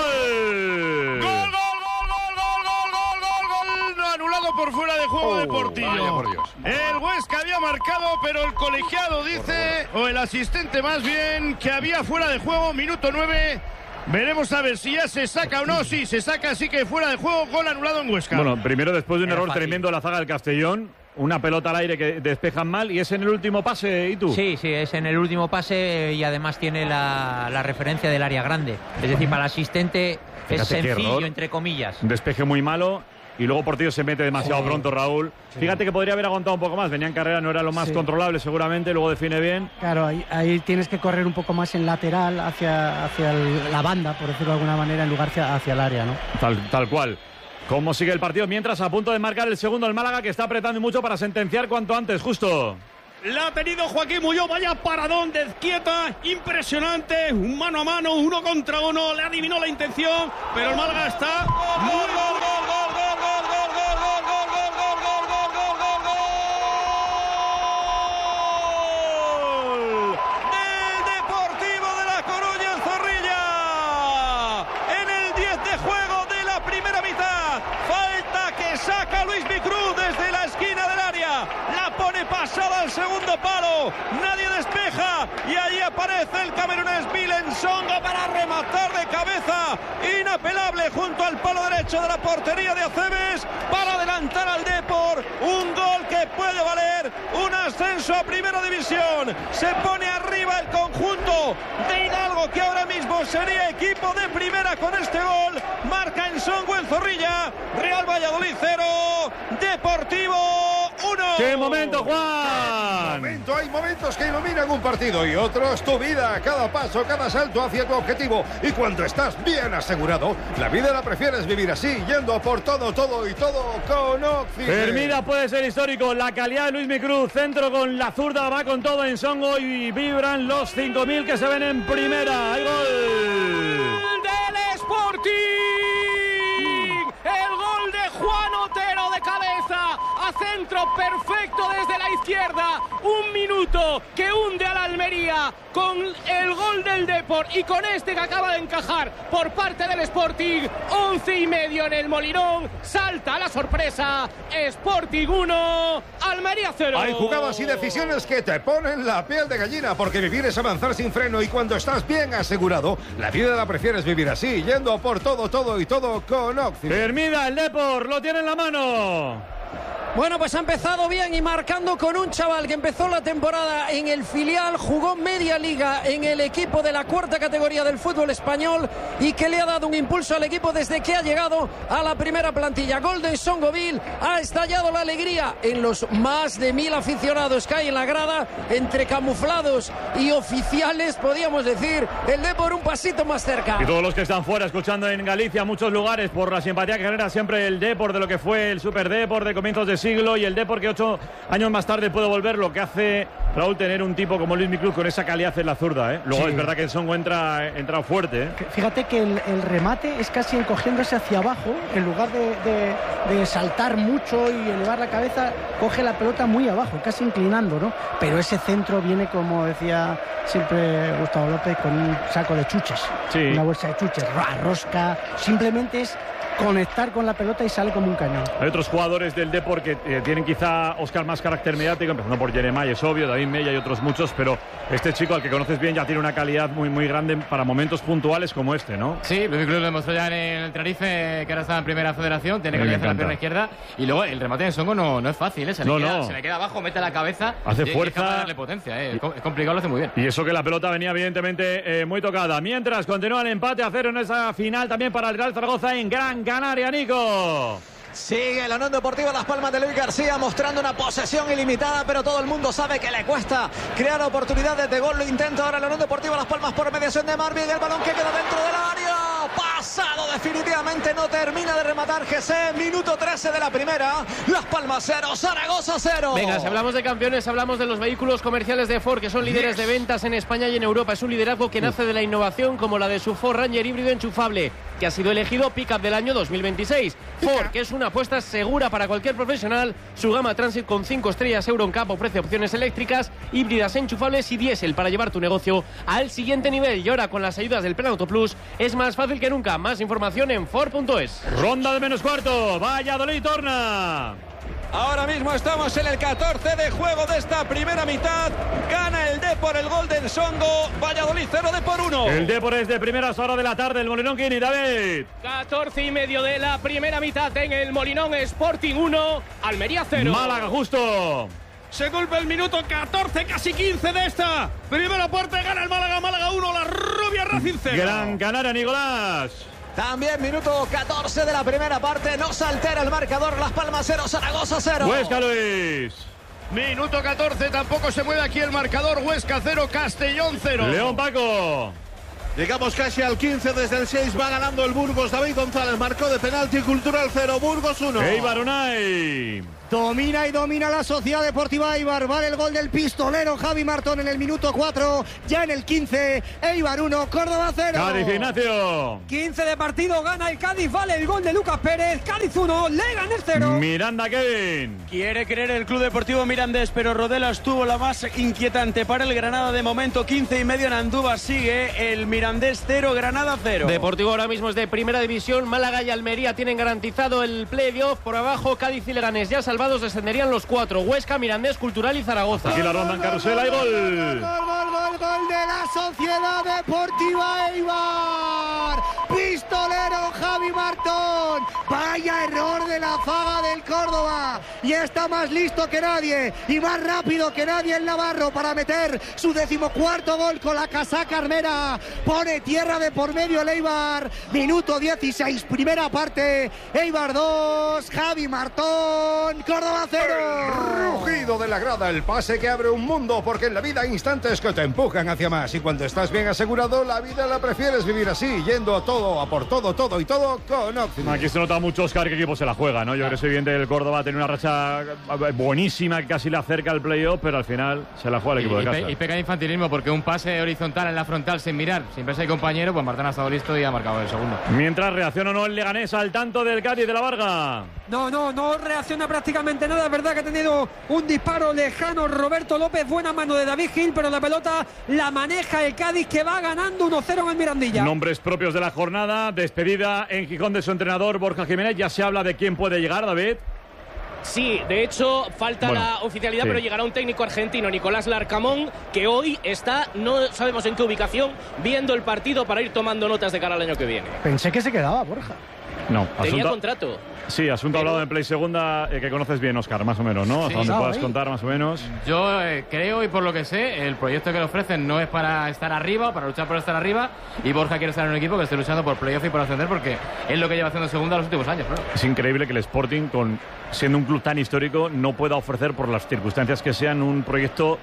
¡Gol, gol, gol, gol, gol, gol, gol, gol! Anulado por fuera de juego oh, de Portillo. Vaya por Dios. El Huesca había marcado, pero el colegiado dice, o el asistente más bien, que había fuera de juego, minuto nueve. Veremos a ver si ya se saca o no. Sí, se saca, así que fuera de juego, gol anulado en Huesca. Bueno, primero después de un Era error fácil. tremendo de la zaga del Castellón. Una pelota al aire que despejan mal y es en el último pase, ¿y tú? Sí, sí, es en el último pase y además tiene la, la referencia del área grande. Es decir, para el asistente Fíjate es sencillo, entre comillas. Un despeje muy malo y luego Portillo se mete demasiado sí. pronto, Raúl. Sí. Fíjate que podría haber aguantado un poco más. Venía en carrera, no era lo más sí. controlable seguramente, luego define bien. Claro, ahí, ahí tienes que correr un poco más en lateral hacia, hacia el, la banda, por decirlo de alguna manera, en lugar hacia, hacia el área, ¿no? Tal, tal cual. ¿Cómo sigue el partido? Mientras a punto de marcar el segundo el Málaga, que está apretando mucho para sentenciar cuanto antes, justo. La ha tenido Joaquín Muñoz, vaya paradón de Izquieta, impresionante, un mano a mano, uno contra uno, le adivinó la intención, pero el Málaga está muy... ¡Gol, gol, gol, gol, gol, gol, gol, gol, gol, gol, gol, gol, gol, gol, gol, gol! Del Deportivo de La Coruña en Zorrilla, en el diez de juego de la primera mitad, falta que saca Luis Micruz desde la esquina del área, la pone pasada al segundo palo, nadie despeja y allí aparece el camerunés Milen Songo para rematar de cabeza, inapelable junto al palo derecho de la portería de Acebes para adelantar al Depor, un gol que puede valer un ascenso a primera división. Se pone arriba el conjunto de Hidalgo, que ahora mismo sería equipo de primera con este gol, marca en Songo en Zorrilla, Real Valladolid cero, Deportivo uno. ¡Qué momento, Juan! Momento, hay momentos que iluminan un partido y otros tu vida, cada paso, cada salto hacia tu objetivo. Y cuando estás bien asegurado, la vida la prefieres vivir así, yendo por todo, todo y todo con Oxy. Hermida puede ser histórico, la calidad de Luis Micruz, centro con la zurda, va con todo en Songo y vibran los cinco mil que se ven en primera. ¡Hay gol! ¡Del Sporting! El gol de Juan Otero de cabeza a centro perfecto desde la izquierda, un minuto que hunde a la Almería con el gol del Depor y con este que acaba de encajar por parte del Sporting. Once y medio en el Molinón, salta la sorpresa, Sporting uno, Almería cero. Hay jugadas y decisiones que te ponen la piel de gallina, porque vivir es avanzar sin freno y cuando estás bien asegurado, la vida la prefieres vivir así, yendo por todo, todo y todo con Oxy. Hermida, el Depor, lo tiene en la mano. Bueno, pues ha empezado bien y marcando con un chaval que empezó la temporada en el filial, jugó media liga en el equipo de la cuarta categoría del fútbol español y que le ha dado un impulso al equipo desde que ha llegado a la primera plantilla. Golden Songoville, ha estallado la alegría en los más de mil aficionados que hay en la grada, entre camuflados y oficiales, podríamos decir, el Depor un pasito más cerca. Y todos los que están fuera escuchando en Galicia, muchos lugares, por la simpatía que genera siempre el Depor de lo que fue el Super Depor de comienzos de siglo, y el Depor que ocho años más tarde puede volver, lo que hace, Raúl, tener un tipo como Luis Micruz con esa calidad en la zurda, ¿eh? Luego sí. Es verdad que el Songo entra, entra fuerte, ¿eh? Fíjate que el, el remate es casi encogiéndose hacia abajo, en lugar de, de, de saltar mucho y elevar la cabeza, coge la pelota muy abajo, casi inclinando, ¿no? Pero ese centro viene, como decía siempre Gustavo López, con un saco de chuches, sí. Una bolsa de chuches, rosca, simplemente es conectar con la pelota y sale como un cañón. Hay otros jugadores del Depor que eh, tienen quizá, Óscar, más carácter mediático, empezando por Jeremai, es obvio, David Mella y otros muchos, pero este chico al que conoces bien ya tiene una calidad muy muy grande para momentos puntuales como este, ¿no? Sí, Luis Micruz lo demostró ya en el Tenerife, que ahora está en primera federación, tiene calidad en la pierna izquierda, y luego el remate de Songo no, no es fácil, ¿eh? Se, no, le queda, no. se le queda abajo, mete la cabeza, hace y, fuerza, y es darle potencia, ¿eh? Es complicado, lo hace muy bien. Y eso que la pelota venía evidentemente eh, muy tocada. Mientras continúa el empate a cero en esa final también para el Real Zaragoza en Gran Canaria, Nico. Sigue la Unión Deportiva Las Palmas de Luis García mostrando una posesión ilimitada, pero todo el mundo sabe que le cuesta crear oportunidades de gol. Lo intenta ahora la Unión Deportiva Las Palmas por mediación de Marvin. El balón que queda dentro del área. Pasado definitivamente, no termina de rematar G C. Minuto trece de la primera. Las Palmas cero, Zaragoza cero. Venga, si hablamos de campeones, hablamos de los vehículos comerciales de Ford, que son líderes yes. de ventas en España y en Europa. Es un liderazgo que nace de la innovación, como la de su Ford Ranger híbrido enchufable, que ha sido elegido Pickup del año dos mil veintiséis. Ford, que es una apuesta segura para cualquier profesional. Su gama Transit con cinco estrellas EuroNCAP ofrece opciones eléctricas, híbridas enchufables y diésel para llevar tu negocio al siguiente nivel. Y ahora, con las ayudas del Plan Auto Plus, es más fácil que nunca. Más información en Ford punto es. Ronda de menos cuarto. Valladolid torna. Ahora mismo estamos en el catorce de juego de esta primera mitad. Gana el Depor el Golden Songo. Valladolid cero, Depor uno. El Depor es de primeras horas de la tarde. El Molinón, Kini, David. catorce y medio de la primera mitad en el Molinón. Sporting uno, Almería cero. Málaga justo. Se golpea el minuto catorce, casi quince de esta primera parte. Gana el Málaga, Málaga uno, la Rubia Racing cero. Gran Canaria, Nicolás. También minuto catorce de la primera parte. No se altera el marcador. Las Palmas cero, Zaragoza cero. Huesca, Luis. Minuto catorce, tampoco se mueve aquí el marcador. Huesca cero, Castellón cero. León, Paco. Llegamos casi al quince, desde el seis va ganando el Burgos. David González marcó de penalti, Cultural cero, Burgos uno. Eibar Unai. Domina y domina la Sociedad Deportiva Eibar. Vale el gol del pistolero Javi Martón en el minuto cuatro. Ya en el quince, Eibar uno, Córdoba cero. Cádiz, Ignacio. quince de partido, gana el Cádiz. Vale el gol de Lucas Pérez. Cádiz uno, Leganés cero. Miranda, Kevin. Quiere creer el Club Deportivo Mirandés, pero Rodelas tuvo la más inquietante para el Granada de momento. quince y medio en Andújar. Sigue el Mirandés cero, Granada cero. Deportivo ahora mismo es de primera división. Málaga y Almería tienen garantizado el playoff. Por abajo, Cádiz y Leganés ya salvados, descenderían los cuatro. Huesca, Mirandés, Cultural y Zaragoza. Aquí la ronda en carrusel, hay gol. Gol, gol, gol, gol de la Sociedad Deportiva Eibar. Pistolero Javi Martón. Vaya error de la zaga del Córdoba. Y está más listo que nadie y más rápido que nadie el Navarro para meter su decimocuarto gol con la casaca armera. Pone tierra de por medio el Eibar. Minuto dieciséis, primera parte. Eibar dos, Javi Martón, Córdoba cero. El rugido de la grada, el pase que abre un mundo, porque en la vida hay instantes que te empujan hacia más. Y cuando estás bien asegurado, la vida la prefieres vivir así, yendo a todo, a por todo, todo y todo con Optimus. Aquí se nota mucho, Oscar, qué equipo se la juega, ¿no? Yo creo que es evidente que el Córdoba tiene una racha buenísima que casi le acerca al playoff, pero al final se la juega el equipo y, de casa. Y, pe y peca de infantilismo, porque un pase horizontal en la frontal sin mirar, sin verse el compañero, pues Martán ha estado listo y ha marcado el segundo. Mientras reacciona o no el Leganés al tanto del Cádiz de la Varga. No, no, no reacciona prácticamente nada. Es verdad que ha tenido un disparo lejano Roberto López. Buena mano de David Gil, pero la pelota la maneja el Cádiz, que va ganando uno cero en el Mirandilla. Nombres propios de la jornada. Despedida en Gijón de su entrenador Borja Jiménez. Ya se habla de quién puede llegar, David. Sí, de hecho falta bueno, la oficialidad, sí. pero llegará un técnico argentino, Nicolás Larcamón, que hoy está, no sabemos en qué ubicación, viendo el partido para ir tomando notas de cara al año que viene. Pensé que se quedaba, Borja. No, tenía asunto, contrato. Sí, asunto pero... hablado en Play Segunda, eh, que conoces bien, Oscar, más o menos, ¿no? Sí, Hasta donde puedas ahí. contar, más o menos. Yo eh, creo, y por lo que sé, el proyecto que le ofrecen no es para estar arriba, para luchar por estar arriba, y Borja quiere estar en un equipo que esté luchando por playoff y por ascender, porque es lo que lleva haciendo Segunda los últimos años, claro. Es increíble que el Sporting, con siendo un club tan histórico, no pueda ofrecer, por las circunstancias que sean, un proyecto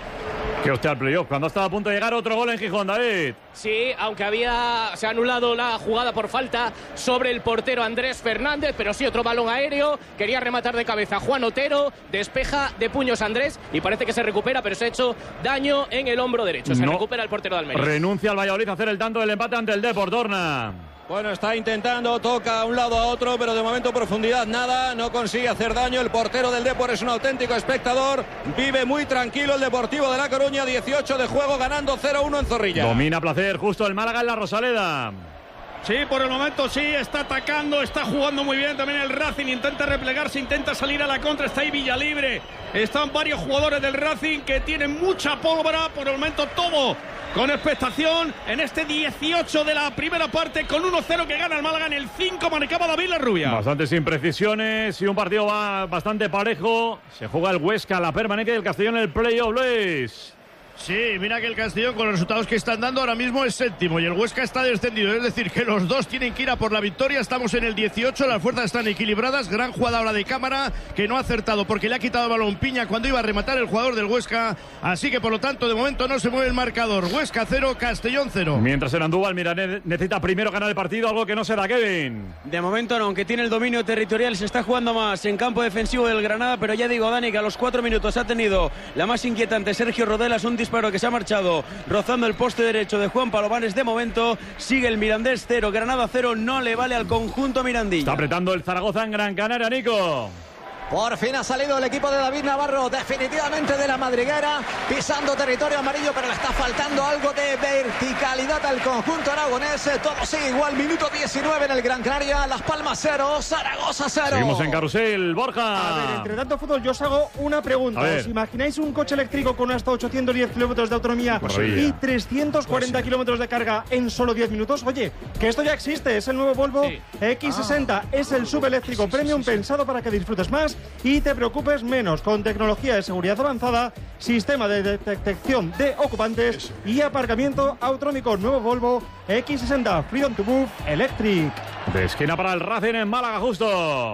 que opte al playoff. Cuando estaba a punto de llegar otro gol en Gijón, David. Sí, aunque había se ha anulado la jugada por falta sobre el portero Andrés Fernández, pero sí otro balón aéreo. Quería rematar de cabeza Juan Otero, despeja de puños Andrés y parece que se recupera, pero se ha hecho daño en el hombro derecho. Se no. recupera el portero de Almería. Renuncia al Valladolid a hacer el tanto del empate ante el Depor, Dorna. Bueno, está intentando, toca a un lado a otro, pero de momento profundidad nada, no consigue hacer daño. El portero del Depor es un auténtico espectador, vive muy tranquilo el Deportivo de La Coruña, dieciocho de juego, ganando cero uno en Zorrilla. Domina a placer justo el Málaga en la Rosaleda. Sí, por el momento sí, está atacando, está jugando muy bien también el Racing, intenta replegarse, intenta salir a la contra, está ahí Villalibre, están varios jugadores del Racing que tienen mucha pólvora, por el momento todo con expectación en este dieciocho de la primera parte, con uno cero que gana el Málaga. En el cinco marcaba David La Rubia. Bastantes imprecisiones y un partido va bastante parejo. Se juega el Huesca, la permanencia del Castellón en el playoff, Luis. Sí, mira que el Castellón, con los resultados que están dando, ahora mismo es séptimo y el Huesca está descendido. Es decir, que los dos tienen que ir a por la victoria. Estamos en el dieciocho, las fuerzas están equilibradas. Gran jugada ahora de Cámara, que no ha acertado porque le ha quitado el balón Piña cuando iba a rematar el jugador del Huesca. Así que por lo tanto, de momento no se mueve el marcador. Huesca cero, Castellón cero. Mientras en Andújar, mira, necesita primero ganar el partido, algo que no se da, Kevin. De momento no, aunque tiene el dominio territorial, se está jugando más en campo defensivo del Granada, pero ya digo, Dani, que a los cuatro minutos ha tenido la más inquietante Sergio Rodelas, un disparo que se ha marchado rozando el poste derecho de Juan Palomares. De momento sigue el Mirandés cero, Granada cero, no le vale al conjunto mirandilla. Está apretando el Zaragoza en Gran Canaria, Nico. Por fin ha salido el equipo de David Navarro definitivamente de la madriguera, pisando territorio amarillo, pero le está faltando algo de verticalidad al conjunto aragonés. Todo sigue igual, minuto diecinueve en el Gran Canaria, Las Palmas cero, Zaragoza cero. Seguimos en carrusel, Borja. A ver, entre tanto fútbol, yo os hago una pregunta. ¿Os imagináis un coche eléctrico con hasta ochocientos diez kilómetros de autonomía Maravilla. y trescientos cuarenta pues sí. kilómetros de carga en solo diez minutos? Oye, que esto ya existe, es el nuevo Volvo sí. X sesenta, ah. es el subeléctrico sí, sí, premium sí, sí. pensado para que disfrutes más y te preocupes menos, con tecnología de seguridad avanzada, sistema de detección de ocupantes Eso. y aparcamiento autonómico. Nuevo Volvo X sesenta Freedom to Move Electric. De esquina para el Racing en Málaga, justo.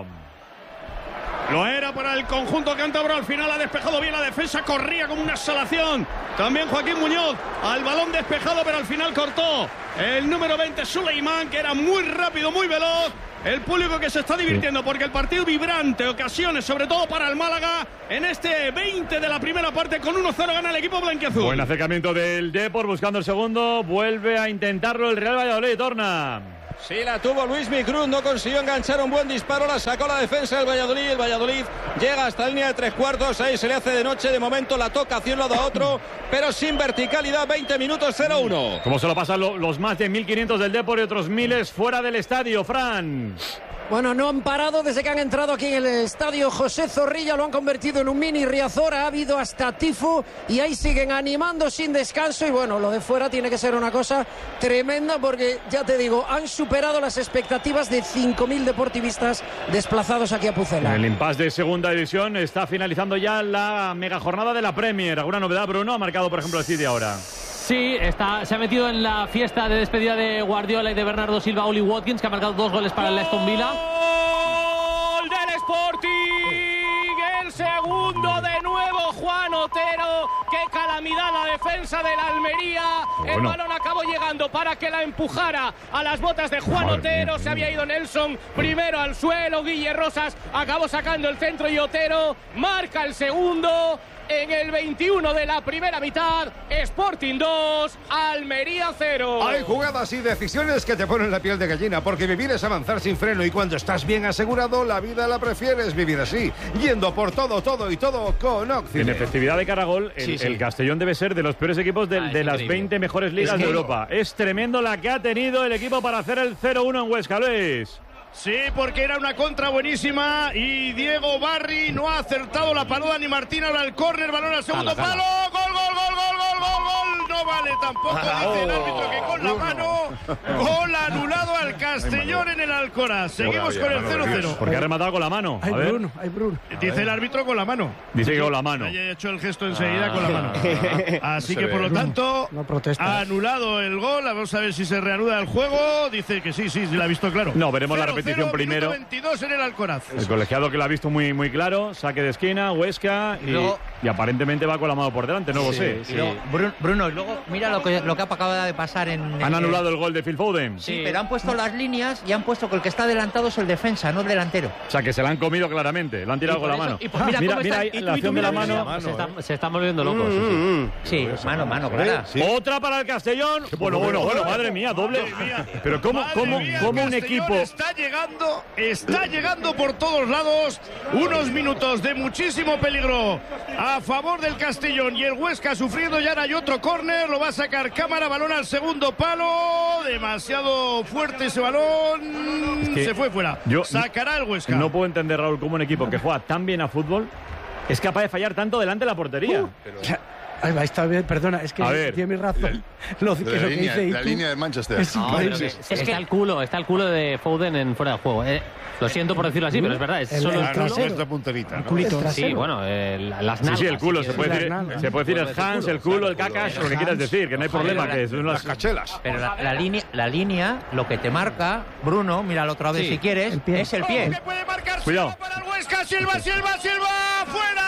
Lo era para el conjunto cántabro, al final ha despejado bien la defensa, corría como una exhalación. También Joaquín Muñoz al balón despejado, pero al final cortó el número veinte, Suleiman, que era muy rápido, muy veloz. El público que se está divirtiendo porque el partido vibrante, ocasiones, sobre todo para el Málaga, en este veinte de la primera parte con uno cero gana el equipo blanquiazul. Buen acercamiento del Depor buscando el segundo, vuelve a intentarlo el Real Valladolid, torna. Sí, la tuvo Luismi Cruz, no consiguió enganchar un buen disparo, la sacó la defensa del Valladolid. El Valladolid llega hasta la línea de tres cuartos, ahí se le hace de noche, de momento la toca hacia un lado a otro, pero sin verticalidad. Veinte minutos, cero uno. ¿Cómo se lo pasan lo, los más de mil quinientos del Depor y otros miles fuera del estadio, Fran? Bueno, no han parado desde que han entrado aquí en el estadio José Zorrilla, lo han convertido en un mini Riazor, ha habido hasta tifo y ahí siguen animando sin descanso. Y bueno, lo de fuera tiene que ser una cosa tremenda porque, ya te digo, han superado las expectativas de cinco mil deportivistas desplazados aquí a Pucela. El impasse de segunda división está finalizando ya la mega jornada de la Premier. ¿Alguna novedad, Bruno? Ha marcado, por ejemplo, el City ahora. Sí, está, se ha metido en la fiesta de despedida de Guardiola y de Bernardo Silva Oli Watkins, que ha marcado dos goles para el Aston Villa. ¡Gol del Sporting! El segundo de nuevo, Juan Otero. ¡Qué calamidad la defensa del Almería! El bueno. balón acabó llegando para que la empujara a las botas de Juan Madre Otero. Mía. Se había ido Nelson primero al suelo. Guille Rosas acabó sacando el centro y Otero marca el segundo. En el veintiuno de la primera mitad, Sporting dos, Almería cero. Hay jugadas y decisiones que te ponen la piel de gallina, porque vivir es avanzar sin freno y cuando estás bien asegurado, la vida la prefieres vivir así, yendo por todo, todo y todo con Occident. En efectividad de cara a gol, el, sí, sí. el Castellón debe ser de los peores equipos de, ah, de las veinte mejores ligas es que de Europa. No. Es tremendo la que ha tenido el equipo para hacer el cero uno en Huesca, Luis. Sí, porque era una contra buenísima y Diego Barri no ha acertado la paluda ni Martín. Ahora el córner, balón al segundo jala, palo, jala. gol, gol, gol, gol, gol, gol, gol. No vale tampoco, ah, dice el árbitro que con la mano, gol anulado al Castellón en el Alcoraz. Seguimos con el cero cero. Porque ha rematado con la mano. Hay Bruno, hay Bruno. Dice el árbitro con la mano. Dice que con la mano. Haya hecho el gesto enseguida ah, con la mano. Así que por lo tanto, no, no ha anulado el gol. Vamos a ver si se reanuda el juego. Dice que sí, sí, se lo ha visto claro. No, veremos cero, la repetición cero, primero. veintidós en el Alcoraz. El colegiado que lo ha visto muy, muy claro. Saque de esquina, Huesca y, luego, y aparentemente va con la mano por delante. No sí, lo sé. Sí. Luego, Bruno, Bruno, luego mira lo que, lo que acaba de pasar en... Han en anulado el, el gol de Phil Foden. Sí, sí, pero han puesto las líneas y han puesto que el que está adelantado es el defensa, no el delantero. O sea, que se la han comido claramente. Lo han tirado con la mano. Y pues mira, mira, mira ahí, la acción de la mano. mano se, está, se están volviendo locos. Mm, sí, sí, sí, mano, mano, clara. Sí. Otra para el Castellón. Bueno, bueno, bueno, madre mía, doble. Pero cómo, cómo, cómo un equipo... Está llegando, está llegando por todos lados. Unos minutos de muchísimo peligro a favor del Castellón y el Huesca sufriendo. Ya hay otro córner, lo va a sacar Cámara, balón al segundo palo. Demasiado fuerte ese balón. Es que se fue fuera. Yo sacará el Huesca. No puedo entender, Raúl, cómo un equipo que juega tan bien a fútbol es capaz de fallar tanto delante de la portería. Uh, pero... Ahí va, está bien, perdona, es que tiene mi razón. La, lo, que, la, lo línea, que dice la línea de Manchester. Es increíble. No, es, es que está el culo, está el culo de Foden en fuera de juego. Eh, lo siento por decirlo así, pero es verdad. Es el, solo el, el culo. Nuestra punterita, ¿no? El sí, bueno, eh, las nalgas. Sí, sí, el culo. Se puede decir, se puede decir el Hans, el culo, el cacas, lo que quieras decir, que no hay problema, que son las cachelas. Pero la, la, línea, la línea, lo que te marca, Bruno, míralo otra vez sí. si quieres, el es el pie. ¿Qué puede marcar? Cuidado. Para el Huesca, Silva, Silva, Silva,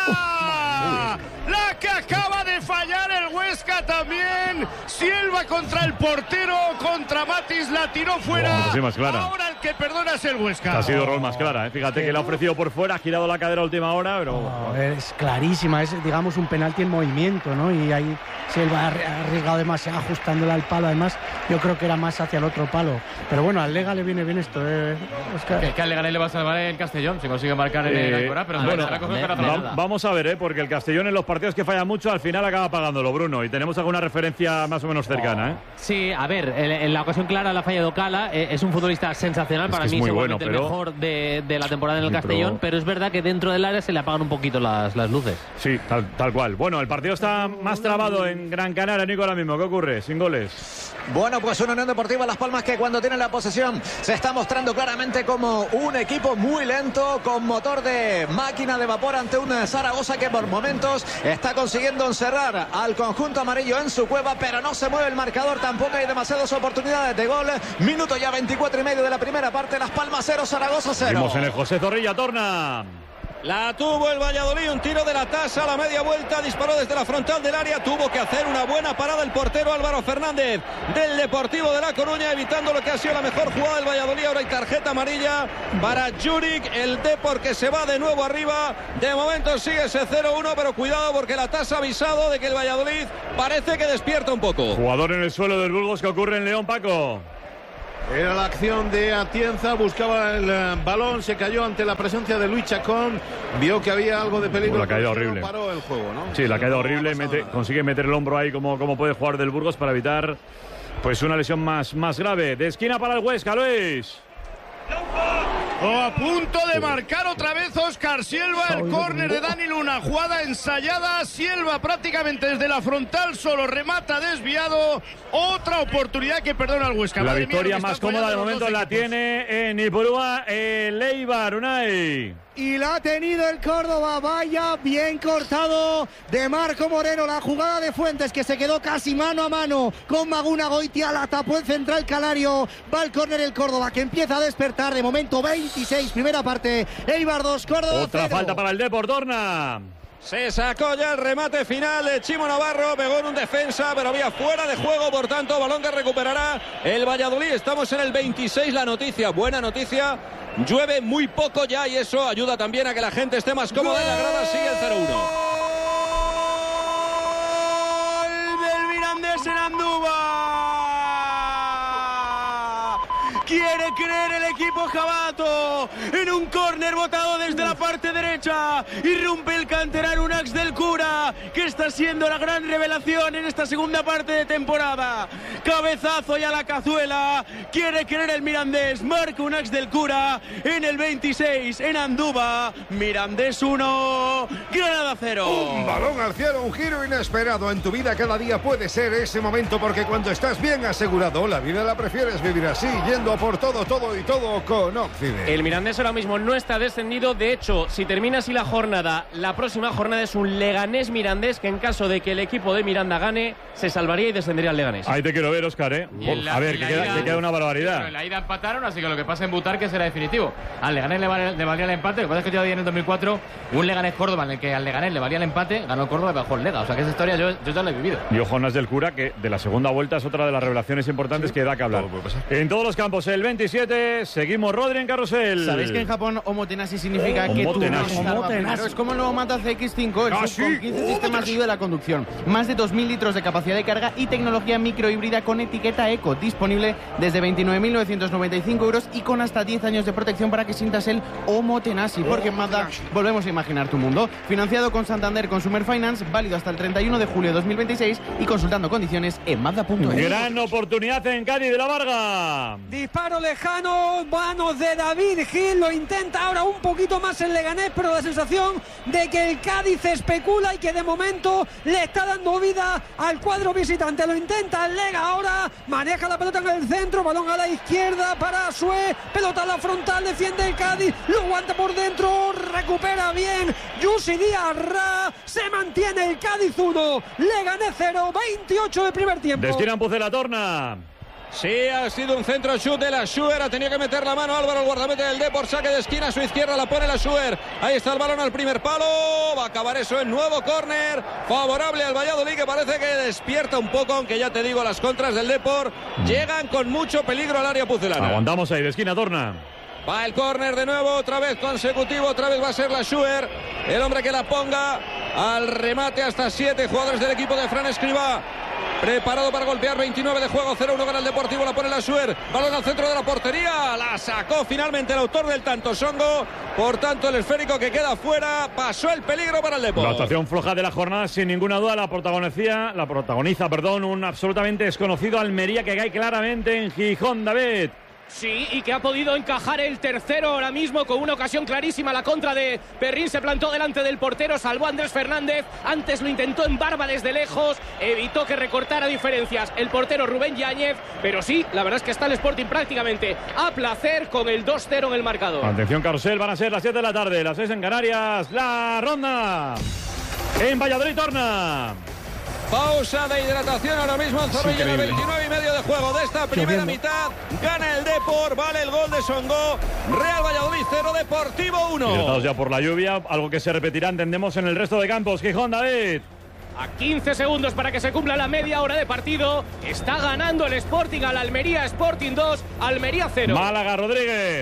fuera. La que acaba de fallar el Huesca también. Silva contra el portero, contra Matis, la tiró fuera. Oh, sí, más clara. Ahora el que perdona es el Huesca. Ha sido rol más clara, ¿eh? Fíjate que le ha ofrecido por fuera, ha girado la cadera a última hora, pero... Oh, es clarísima, es digamos un penalti en movimiento, ¿no? Y ahí Silva ha arriesgado demasiado ajustándola al palo, además yo creo que era más hacia el otro palo. Pero bueno, al Lega le viene bien esto, ¿eh? Oscar. Que, que al Lega le va a salvar el Castellón, si consigue marcar en eh, el Alcoraz, pero bueno, no me, me, va, vamos a ver, ¿eh? Porque el Castellón en los partidos que falla mucho, al final acaba pagándolo, Bruno, y tenemos alguna referencia más o menos cercana, ¿eh? Sí, a ver, en, en la ocasión clara la ha fallado Cala, eh, es un futbolista sensacional, es para mí seguramente bueno, pero... el mejor de, de la temporada en el sí, Castellón, pero... pero es verdad que dentro del área se le apagan un poquito las, las luces. Sí, tal, tal cual. Bueno, el partido está más trabado en Gran Canaria, Nico, ahora mismo. ¿Qué ocurre? Sin goles. Bueno, pues una Unión Deportiva Las Palmas que cuando tiene la posesión se está mostrando claramente como un equipo muy lento, con motor de máquina de vapor ante un Zaragoza que por momentos está consiguiendo encerrar al conjunto amarillo en su cueva, pero no se mueve el marcador, tampoco hay demasiadas oportunidades de gol. Minuto ya veinticuatro y medio de la primera parte, Las Palmas cero, Zaragoza cero. Vimos en el José Zorrilla, torna. La tuvo el Valladolid, un tiro de la tasa a la media vuelta, disparó desde la frontal del área, tuvo que hacer una buena parada el portero Álvaro Fernández del Deportivo de La Coruña, evitando lo que ha sido la mejor jugada del Valladolid. Ahora hay tarjeta amarilla para Juric, el Depor que se va de nuevo arriba. De momento sigue ese cero uno, pero cuidado porque la tasa ha avisado de que el Valladolid parece que despierta un poco. Jugador en el suelo del Burgos, que ocurre en León, Paco. Era la acción de Atienza, buscaba el uh, balón, se cayó ante la presencia de Luis Chacón, vio que había algo de peligro. La caída horrible. Paró el juego, ¿no? Sí, la caída horrible, mete, consigue meter el hombro ahí como, como puede jugar del Burgos para evitar pues una lesión más, más grave. De esquina para el Huesca, Luis. Oh, a punto de marcar otra vez Óscar Sielva, el córner de Dani Luna, jugada ensayada, Sielva prácticamente desde la frontal, solo remata desviado, otra oportunidad que perdona al Huesca. La Madre victoria mía, más cómoda de momento la equipos. tiene en Ipurúa el Eibar, Unai. Y la ha tenido el Córdoba, vaya, bien cortado de Marco Moreno, la jugada de Fuentes que se quedó casi mano a mano con Maguna Goitia, la tapó el central Calario, va al córner el Córdoba que empieza a despertar, de momento veintiséis, primera parte, Eibar dos, Córdoba Otra cero. falta para el Depor, Dorna. Se sacó ya el remate final de Chimo Navarro, pegó en un defensa, pero había fuera de juego, por tanto, balón que recuperará el Valladolid. Estamos en el veintiséis, la noticia, buena noticia. Llueve muy poco ya y eso ayuda también a que la gente esté más cómoda en la grada. Sigue el cero uno. ¡Gol del Mirandés en Andúba! Quiere creer el equipo jabato en un córner botado desde la parte derecha. Irrumpe el canterano Unax del Cura, que está siendo la gran revelación en esta segunda parte de temporada. Cabezazo y a la cazuela. Quiere creer el Mirandés. Marca Unax del Cura en el veintiséis en Andúba. Mirandés uno, Granada cero. Un balón al cielo, un giro inesperado. En tu vida cada día puede ser ese momento, porque cuando estás bien asegurado, la vida la prefieres vivir así, yendo por todo, todo y todo con Occident. El Mirandés ahora mismo no está descendido. De hecho, si termina así la jornada, la próxima jornada es un Leganés-Mirandés, que en caso de que el equipo de Miranda gane, se salvaría y descendería al Leganés. Ahí te quiero ver, Óscar, ¿eh? La, a ver, que queda, que queda una barbaridad. En la ida empataron, así que lo que pasa en Butarque será definitivo. Al Leganés le, vale, le valía el empate. Lo que pasa es que yo había en el dos mil cuatro un Leganés-Córdoba en el que al Leganés le valía el empate, ganó Córdoba y bajó el Lega. O sea que esa historia yo, yo ya la he vivido. Y ojo, Jonas del Cura, que de la segunda vuelta es otra de las revelaciones importantes, sí, que da que hablar. En todos los campos, el veintisiete, seguimos Rodri en carrusel. ¿Sabéis que en Japón Omotenashi significa que tú no es como el nuevo Mazda C X cinco, el ah, sub con quince sistemas de ayuda a la conducción, más de dos mil litros de capacidad de carga y tecnología microhíbrida con etiqueta eco, disponible desde veintinueve mil novecientos noventa y cinco euros y con hasta diez años de protección para que sientas el Omotenashi, porque en Mazda volvemos a imaginar tu mundo. Financiado con Santander Consumer Finance, válido hasta el treinta y uno de julio de dos mil veintiséis y consultando condiciones en mazda punto es. Gran oportunidad en Cádiz de la Varga. Disparo lejano, manos de David Gil, lo intenta ahora un poquito más el Leganés, pero la sensación de que el Cádiz especula y que de momento le está dando vida al cuadro visitante. Lo intenta el Lega ahora, maneja la pelota en el centro, balón a la izquierda para Sue, pelota a la frontal, defiende el Cádiz, lo aguanta por dentro, recupera bien Yusi Díaz Ra, se mantiene el Cádiz uno, Leganés cero, veintiocho de primer tiempo. De esquina en la torna. Sí, ha sido un centro shoot de la Schuer, ha tenido que meter la mano Álvaro, el guardameta del Depor, saque de esquina a su izquierda, la pone la Schuer, ahí está el balón al primer palo, va a acabar eso en nuevo córner, favorable al Valladolid, que parece que despierta un poco, aunque ya te digo, las contras del Depor llegan con mucho peligro al área pucelana. Aguantamos ahí, de esquina torna. Va el córner de nuevo, otra vez consecutivo, otra vez va a ser la Schuer, el hombre que la ponga al remate, hasta siete jugadores del equipo de Fran Escribá. Preparado para golpear, veintinueve de juego, cero uno gana el Deportivo, la pone la Schuer, balón al centro de la portería, la sacó finalmente el autor del tanto Songo, por tanto el esférico que queda fuera, pasó el peligro para el Deportivo. La actuación floja de la jornada, sin ninguna duda, la protagoniza, la protagoniza, perdón, un absolutamente desconocido Almería que cae claramente en Gijón, David. Sí, y que ha podido encajar el tercero ahora mismo con una ocasión clarísima. La contra de Perrín se plantó delante del portero, salvó a Andrés Fernández. Antes lo intentó en Barba desde lejos, evitó que recortara diferencias el portero Rubén Yáñez. Pero sí, la verdad es que está el Sporting prácticamente a placer con el dos cero en el marcador. Atención, carrusel, van a ser las siete de la tarde, las seis en Canarias. La ronda en Valladolid torna. Pausa de hidratación ahora mismo en Zorrilla, en el veintinueve y medio de juego de esta primera mitad. Gana el Depor, vale el gol de Songo. Real Valladolid cero, Deportivo uno. Hidratados ya por la lluvia, algo que se repetirá, entendemos, en el resto de campos. Gijón, David. A quince segundos para que se cumpla la media hora de partido. Está ganando el Sporting al Almería. Sporting dos, Almería cero. Málaga, Rodríguez.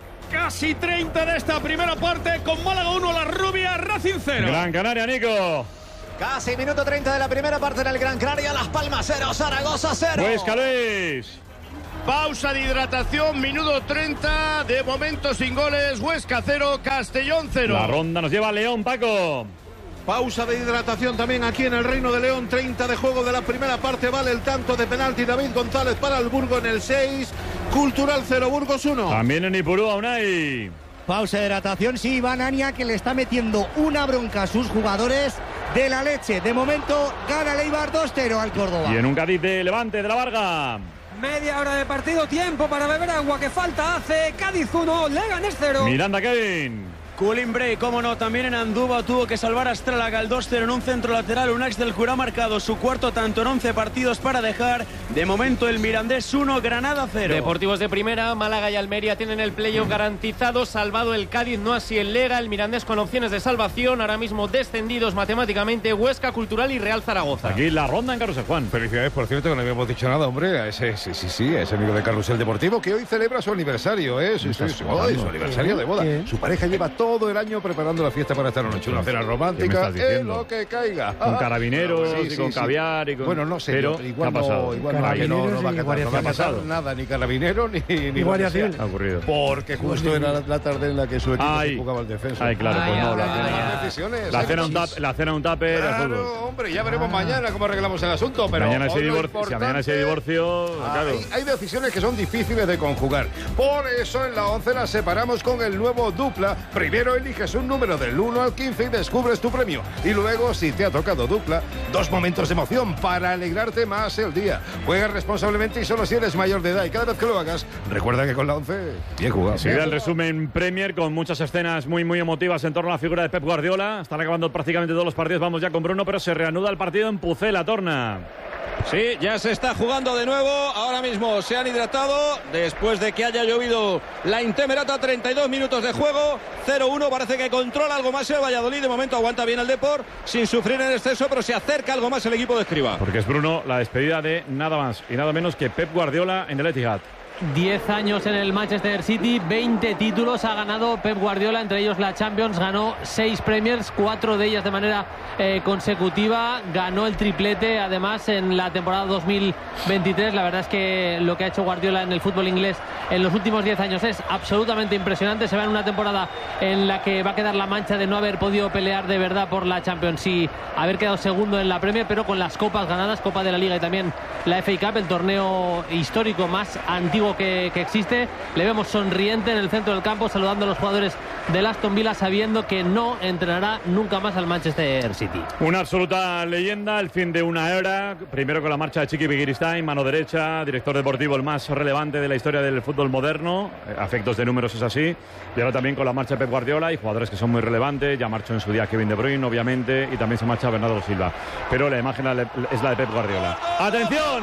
Casi treinta de esta primera parte con Málaga uno, La Rubia, Racing cero. Gran Canaria, Nico. Casi minuto treinta de la primera parte en el Gran Canaria. Las Palmas cero, Zaragoza cero. Huesca, Luis. Pausa de hidratación, minuto treinta. De momento sin goles. Huesca cero, Castellón cero. La ronda nos lleva a León, Paco. Pausa de hidratación también aquí en el Reino de León. treinta de juego de la primera parte. Vale el tanto de penalti. David González para el Burgo en el seis. Cultural cero, Burgos uno. También en Ipurúa, Unai. Pausa de hidratación, sí, Iván Ania, que le está metiendo una bronca a sus jugadores de la leche. De momento gana el Eibar dos cero al Córdoba. Y en un Cádiz de Levante, de la Varga. Media hora de partido, tiempo para beber agua, que falta hace. Cádiz uno, Leganés cero. Miranda, Kevin. Cooling break, cómo no, también en Andúba tuvo que salvar a Estralaga al dos cero en un centro lateral. Unax del Jurá ha marcado su cuarto tanto en once partidos para dejar. De momento el Mirandés uno, Granada cero. Deportivos de primera, Málaga y Almería tienen el playoff garantizado, salvado el Cádiz, no así el Lega. El Mirandés con opciones de salvación, ahora mismo descendidos matemáticamente, Huesca, Cultural y Real Zaragoza. Aquí la ronda en Carrusel, Juan. Felicidades, por cierto, que no habíamos dicho nada, hombre, a ese, sí, sí, sí, a ese amigo de Carrusel Deportivo que hoy celebra su aniversario, ¿eh? Sí, sí, sí, hoy, su aniversario de boda. Su pareja lleva todo el año preparando la fiesta para esta noche, una cena romántica, en lo que caiga. Con carabineros, sí, y sí, con sí. caviar y con... Bueno, no sé, pero igual ¿qué ha pasado? no, igual no, que no, no va a cantar, no va a cantar nada, nada, ni carabinero ni, ni Guardia Civil. Ha ocurrido. Porque justo era la, la tarde en la que su equipo ay, se jugaba el defensa. Ay, claro, pues no, la cena. La cena un tap, la cena un tupper. Claro, hombre, ya veremos mañana cómo arreglamos el asunto, pero mañana hoy si, divorcio, si mañana si hay divorcio, claro. Hay, hay decisiones que son difíciles de conjugar. Por eso en la once las separamos con el nuevo dupla. Primero eliges un número del uno al quince y descubres tu premio. Y luego, si te ha tocado dupla, dos momentos de emoción para alegrarte más el día. Juega responsablemente y solo si eres mayor de edad. Y cada vez que lo hagas, recuerda que con la once, bien jugado. Sigue el resumen Premier con muchas escenas muy, muy emotivas en torno a la figura de Pep Guardiola. Están acabando prácticamente todos los partidos. Vamos ya con Bruno, pero se reanuda el partido en Pucela, Torna. Sí, ya se está jugando de nuevo. Ahora mismo se han hidratado después de que haya llovido la Intemerata. treinta y dos minutos de juego. cero uno. Parece que controla algo más el Valladolid. De momento aguanta bien el Depor sin sufrir en exceso, pero se acerca algo más el equipo de Escribá. Porque es, Bruno, la despedida de nada más y nada menos que Pep Guardiola en el Etihad. diez años en el Manchester City, veinte títulos ha ganado Pep Guardiola, entre ellos la Champions, ganó seis Premiers, cuatro de ellas de manera eh, consecutiva, ganó el triplete además en la temporada dos mil veintitrés. La verdad es que lo que ha hecho Guardiola en el fútbol inglés en los últimos diez años es absolutamente impresionante. Se va en una temporada en la que va a quedar la mancha de no haber podido pelear de verdad por la Champions y haber quedado segundo en la Premier, pero con las copas ganadas, Copa de la Liga y también la F A Cup, el torneo histórico más antiguo Que, que existe. Le vemos sonriente en el centro del campo saludando a los jugadores del Aston Villa, sabiendo que no entrenará nunca más al Manchester City. Una absoluta leyenda, el fin de una era, primero con la marcha de Chiqui Begiristain, mano derecha, director deportivo el más relevante de la historia del fútbol moderno, a efectos de números es así, y ahora también con la marcha de Pep Guardiola y jugadores que son muy relevantes. Ya marchó en su día Kevin De Bruyne, obviamente, y también se marcha Bernardo Silva, pero la imagen es la de Pep Guardiola. ¡Atención!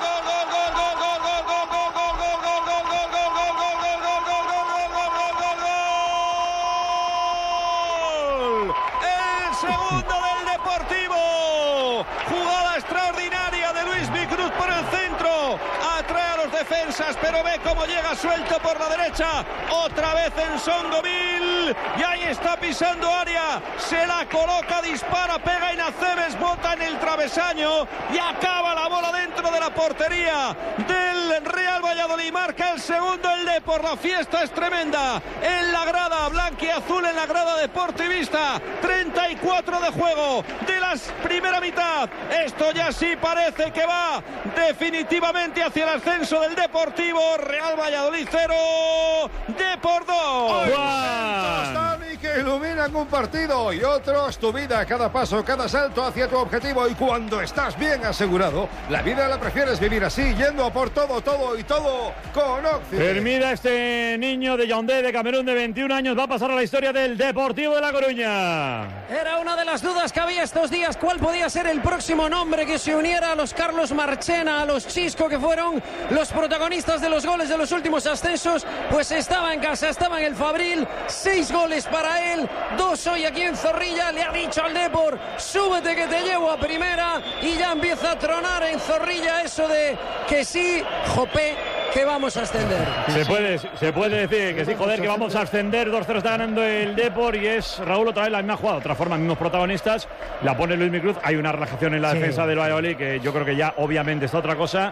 Segundo del Deportivo. Jugada extraordinaria de Luis Bicruz por el centro. Atrae a los defensas, pero ve cómo llega suelto por la derecha. Otra vez en Songoville. Y ahí está pisando área. Se la coloca, dispara, pega en Acebes, bota en el travesaño. Y acaba la bola dentro de la portería del Real Valladolid. Marca el segundo el Depor. La fiesta es tremenda en la grada blanquiazul, en la grada deportivista. treinta y cuatro de juego de la primera mitad. Esto ya sí parece que va definitivamente hacia el ascenso del Deportivo. Real Valladolid cero, Depor dos. Dani, que ilumina dominan un partido y otros tu vida, cada paso, cada salto hacia tu objetivo. Y cuando estás bien asegurado, la vida la prefieres vivir así, yendo a por todo, todo y todo con Occident. Termina este niño de Yaoundé, de Camerún, de veintiún años, va a pasar a la historia del Deportivo de La Coruña. Era una de las dudas que había estos días, cuál podía ser el próximo nombre que se uniera a los Carlos Marchena, a los Chisco, que fueron los protagonistas de los goles de los últimos ascensos. Pues estaba en casa, estaba en el Fabril, seis goles para él, dos hoy aquí en Zorrilla. Le ha dicho al Depor, súbete que te llevo a primera, y ya empieza a tronar en Zorrilla eso de que sí, Jopé, que vamos a ascender. Se puede, se puede decir que sí, joder, que vamos a ascender. dos cero está ganando el Depor y es Raúl otra vez la misma jugada, otra forma, mismos protagonistas. La pone Luis Cruz. Hay una relajación en la sí. defensa del Valladolid que yo creo que ya obviamente está otra cosa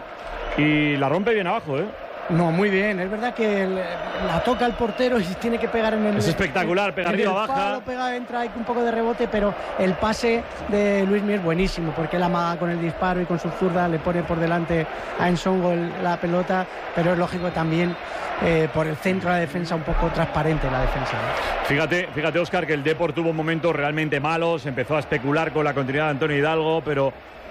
y la rompe bien abajo, ¿eh? No, muy bien. Es verdad que el, la toca el portero y tiene que pegar en el... Es espectacular, pega arriba, baja. Palo, pega, entra, hay un poco de rebote, pero el pase de Luis Mir es buenísimo, porque él amaga con el disparo y con su zurda le pone por delante a Ensongo la pelota, pero es lógico también eh, por el centro de la defensa, un poco transparente la defensa, ¿no? Fíjate, fíjate, Óscar, que el Depor tuvo momentos realmente malos, empezó a especular con la continuidad de Antonio Hidalgo, pero...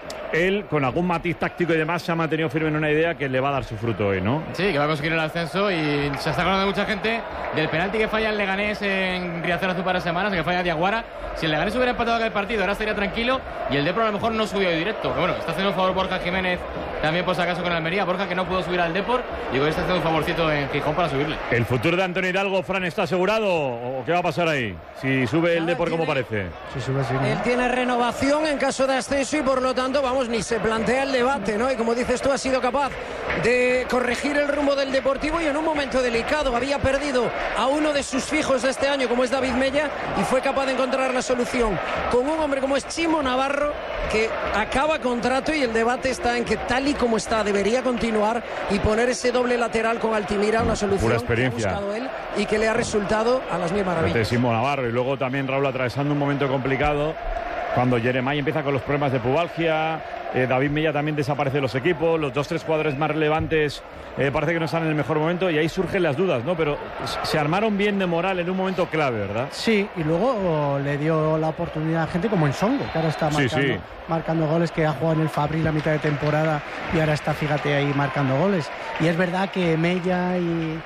él, con algún matiz táctico y demás, se ha mantenido firme en una idea que le va a dar su fruto hoy, ¿no? Sí, que va a conseguir el ascenso y se está acordando de mucha gente del penalti que falla el Leganés en Riazor hace un par de semanas, que falla Diaguara. Si el Leganés hubiera empatado aquel partido, ahora estaría tranquilo y el Depor a lo mejor no subió directo. Pero bueno, está haciendo un favor Borja Jiménez también por si acaso con Almería. Borja, que no pudo subir al Depor, y hoy está haciendo un favorcito en Gijón para subirle. ¿El futuro de Antonio Hidalgo, Fran, está asegurado o qué va a pasar ahí? Si sube el Depor, ¿cómo parece? Si sube, sí, ¿no? Él tiene renovación en caso de ascenso y por lo tanto, vamos, ni se plantea el debate, ¿no? Y como dices tú, ha sido capaz de corregir el rumbo del Deportivo y en un momento delicado. Había perdido a uno de sus fijos de este año, como es David Mella, y fue capaz de encontrar la solución con un hombre como es Chimo Navarro, que acaba contrato, y el debate está en que tal y como está debería continuar y poner ese doble lateral con Altimira, una solución pura experiencia que ha buscado él y que le ha resultado a las mil maravillas. Chimo Navarro, y luego también Raúl atravesando un momento complicado cuando Jeremai empieza con los problemas de pubalgia. Eh, David Mella también desaparece de los equipos, los dos, tres jugadores más relevantes eh, parece que no están en el mejor momento y ahí surgen las dudas, ¿no? Pero se armaron bien de moral en un momento clave, ¿verdad? Sí, y luego le dio la oportunidad a gente como Ensongo, que ahora está marcando, sí, sí. marcando goles, que ha jugado en el Fabril la mitad de temporada y ahora está, fíjate, ahí marcando goles. Y es verdad que Mella y...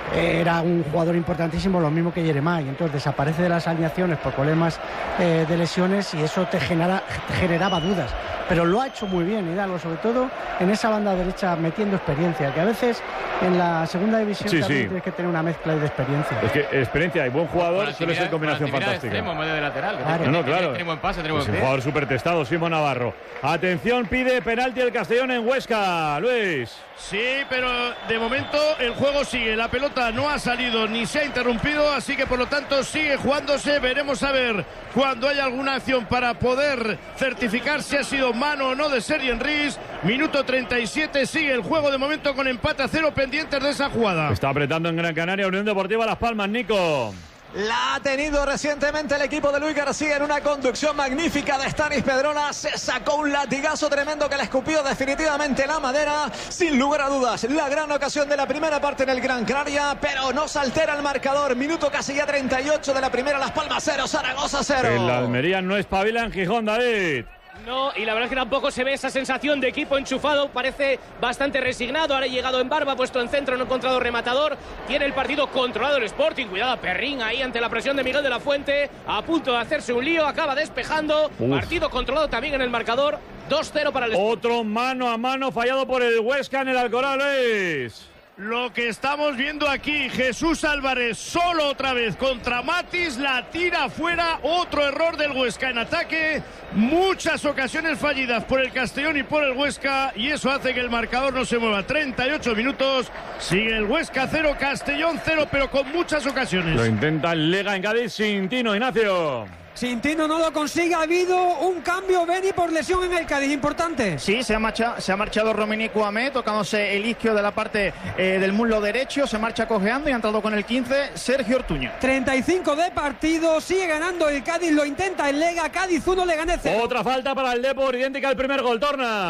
era un jugador importantísimo, lo mismo que Jeremai, entonces desaparece de las alineaciones por problemas eh, de lesiones y eso te, genera, te generaba dudas, pero lo ha hecho muy bien Hidalgo, sobre todo en esa banda derecha metiendo experiencia, que a veces en la segunda división sí, también sí. tienes que tener una mezcla de experiencia. Es que experiencia y buen jugador suele ser combinación fantástica. Extremo, en medio de lateral, claro. No, no, claro. Tiene buen pase, tiene pues buen un jugador súper testado, Simón Navarro. Atención, pide penalti el Castellón en Huesca, Luis. Sí, pero de momento el juego sigue, la pelota no ha salido ni se ha interrumpido, así que por lo tanto sigue jugándose. Veremos a ver cuando haya alguna acción para poder certificar si ha sido mano o no de Sergi Enrich. Minuto treinta y siete, sigue el juego de momento con empate a cero, pendientes de esa jugada. Está apretando en Gran Canaria, Unión Deportiva Las Palmas, Nico. La ha tenido recientemente el equipo de Luis García en una conducción magnífica de Stanis Pedrola. Se sacó un latigazo tremendo que le escupió definitivamente la madera. Sin lugar a dudas, la gran ocasión de la primera parte en el Gran Canaria, pero no se altera el marcador. Minuto casi ya treinta y ocho de la primera, Las Palmas cero, Zaragoza cero. El Almería no espabila en Gijón, David. No, y la verdad es que tampoco se ve esa sensación de equipo enchufado, parece bastante resignado. Ahora ha llegado en barba, puesto en centro, no ha encontrado rematador. Tiene el partido controlado el Sporting. Cuidado a Perrín ahí ante la presión de Miguel de la Fuente, a punto de hacerse un lío, acaba despejando. Uf. Partido controlado también en el marcador, dos cero para el Sporting. Otro mano a mano fallado por el Huesca en el Alcoraz, Luis. Lo que estamos viendo aquí, Jesús Álvarez solo otra vez contra Matis, la tira fuera, otro error del Huesca en ataque, muchas ocasiones fallidas por el Castellón y por el Huesca, y eso hace que el marcador no se mueva. treinta y ocho minutos, sigue el Huesca cero, Castellón cero, pero con muchas ocasiones. Lo intenta el Lega en Cádiz sin Tino, Ignacio. Sintino no lo consigue, ha habido un cambio, Beni, por lesión en el Cádiz, importante. Sí, se ha marchado, se ha marchado Romení Cuamé, tocándose el isquio de la parte eh, del muslo derecho, se marcha cojeando y ha entrado con el quince, Sergio Ortuño. treinta y cinco de partido, sigue ganando el Cádiz, lo intenta el Lega, Cádiz uno, Leganés cero. Otra falta para el Depor, idéntica al primer gol, Torna.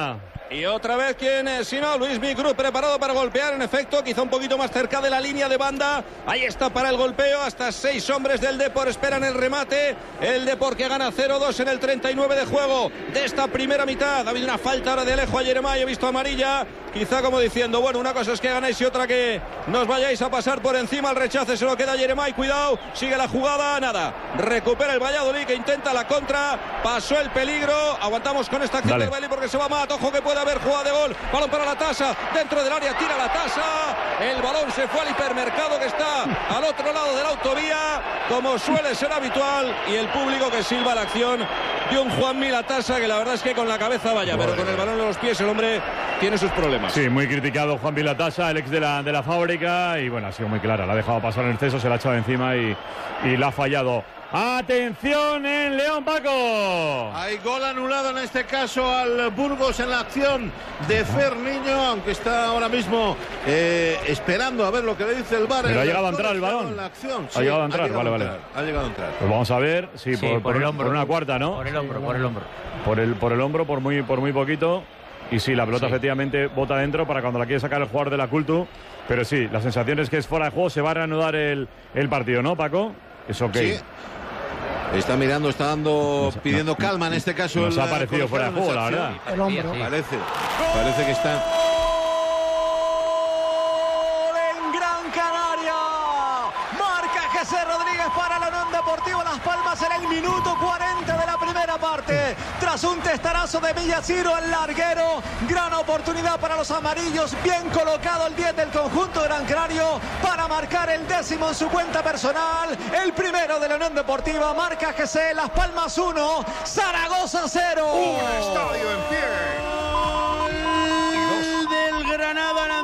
Y otra vez, ¿quién es? Si no, Luis Cruz preparado para golpear, en efecto, quizá un poquito más cerca de la línea de banda. Ahí está para el golpeo, hasta seis hombres del Depor esperan el remate. El Depor que gana cero dos en el treinta y nueve de juego de esta primera mitad. Ha habido una falta ahora de Alejo a Jeremai, he visto amarilla, quizá como diciendo, bueno, una cosa es que ganáis y otra que nos vayáis a pasar por encima. El rechace se lo queda Jeremai, cuidado, sigue la jugada, nada. Recupera el Valladolid que intenta la contra, pasó el peligro, aguantamos con esta acción Dale. del Bailey porque se va Mat, ojo que puede haber jugada de gol, balón para la Tasa, dentro del área tira la Tasa, el balón se fue al hipermercado que está al otro lado de la autovía, como suele ser habitual, y el público que silba la acción de un Juanmi la Tasa que la verdad es que con la cabeza vaya, pero con el balón en los pies el hombre tiene sus problemas. Sí, muy criticado Juan Vilatasa, el ex de la, de la fábrica, y bueno, ha sido muy clara, la ha dejado pasar en exceso, se la ha echado encima y, y la ha fallado. ¡Atención en León, Paco! Hay gol anulado en este caso al Burgos en la acción de Fer Niño, aunque está ahora mismo eh, esperando a ver lo que le dice el V A R. Pero ha llegado a entrar el balón. La acción. Ha Sí, llegado a entrar, llegado vale, a vale. entrar, Ha llegado a entrar. Pues vamos a ver, sí, Sí, por, por por, el hombro. por una cuarta, ¿no? Por el hombro, por el hombro. Por el, por el hombro, por muy, por muy poquito. Y sí, la pelota Sí. efectivamente bota dentro para cuando la quiere sacar el jugador de la Cultu. Pero sí, la sensación es que es fuera de juego, se va a reanudar el, el partido, ¿no, Paco? Es ok. Sí. Está mirando, está dando, pidiendo calma en este caso. Nos el, ha parecido colegiado fuera de en juego, esa la verdad. acción. El hombro. Sí. Parece, parece que está. En Gran Canaria, marca José Rodríguez para la Unión Deportiva Las Palmas en el minuto cuarenta de la primera parte. Tras un testarazo de Villaciro, el larguero, gran oportunidad para los amarillos, bien colocado el diez del conjunto Gran Canario para marcar el décimo en su cuenta personal. El primero de la Unión Deportiva, marca G C, Las Palmas uno, Zaragoza cero. Un estadio en pie. Gol del Granada en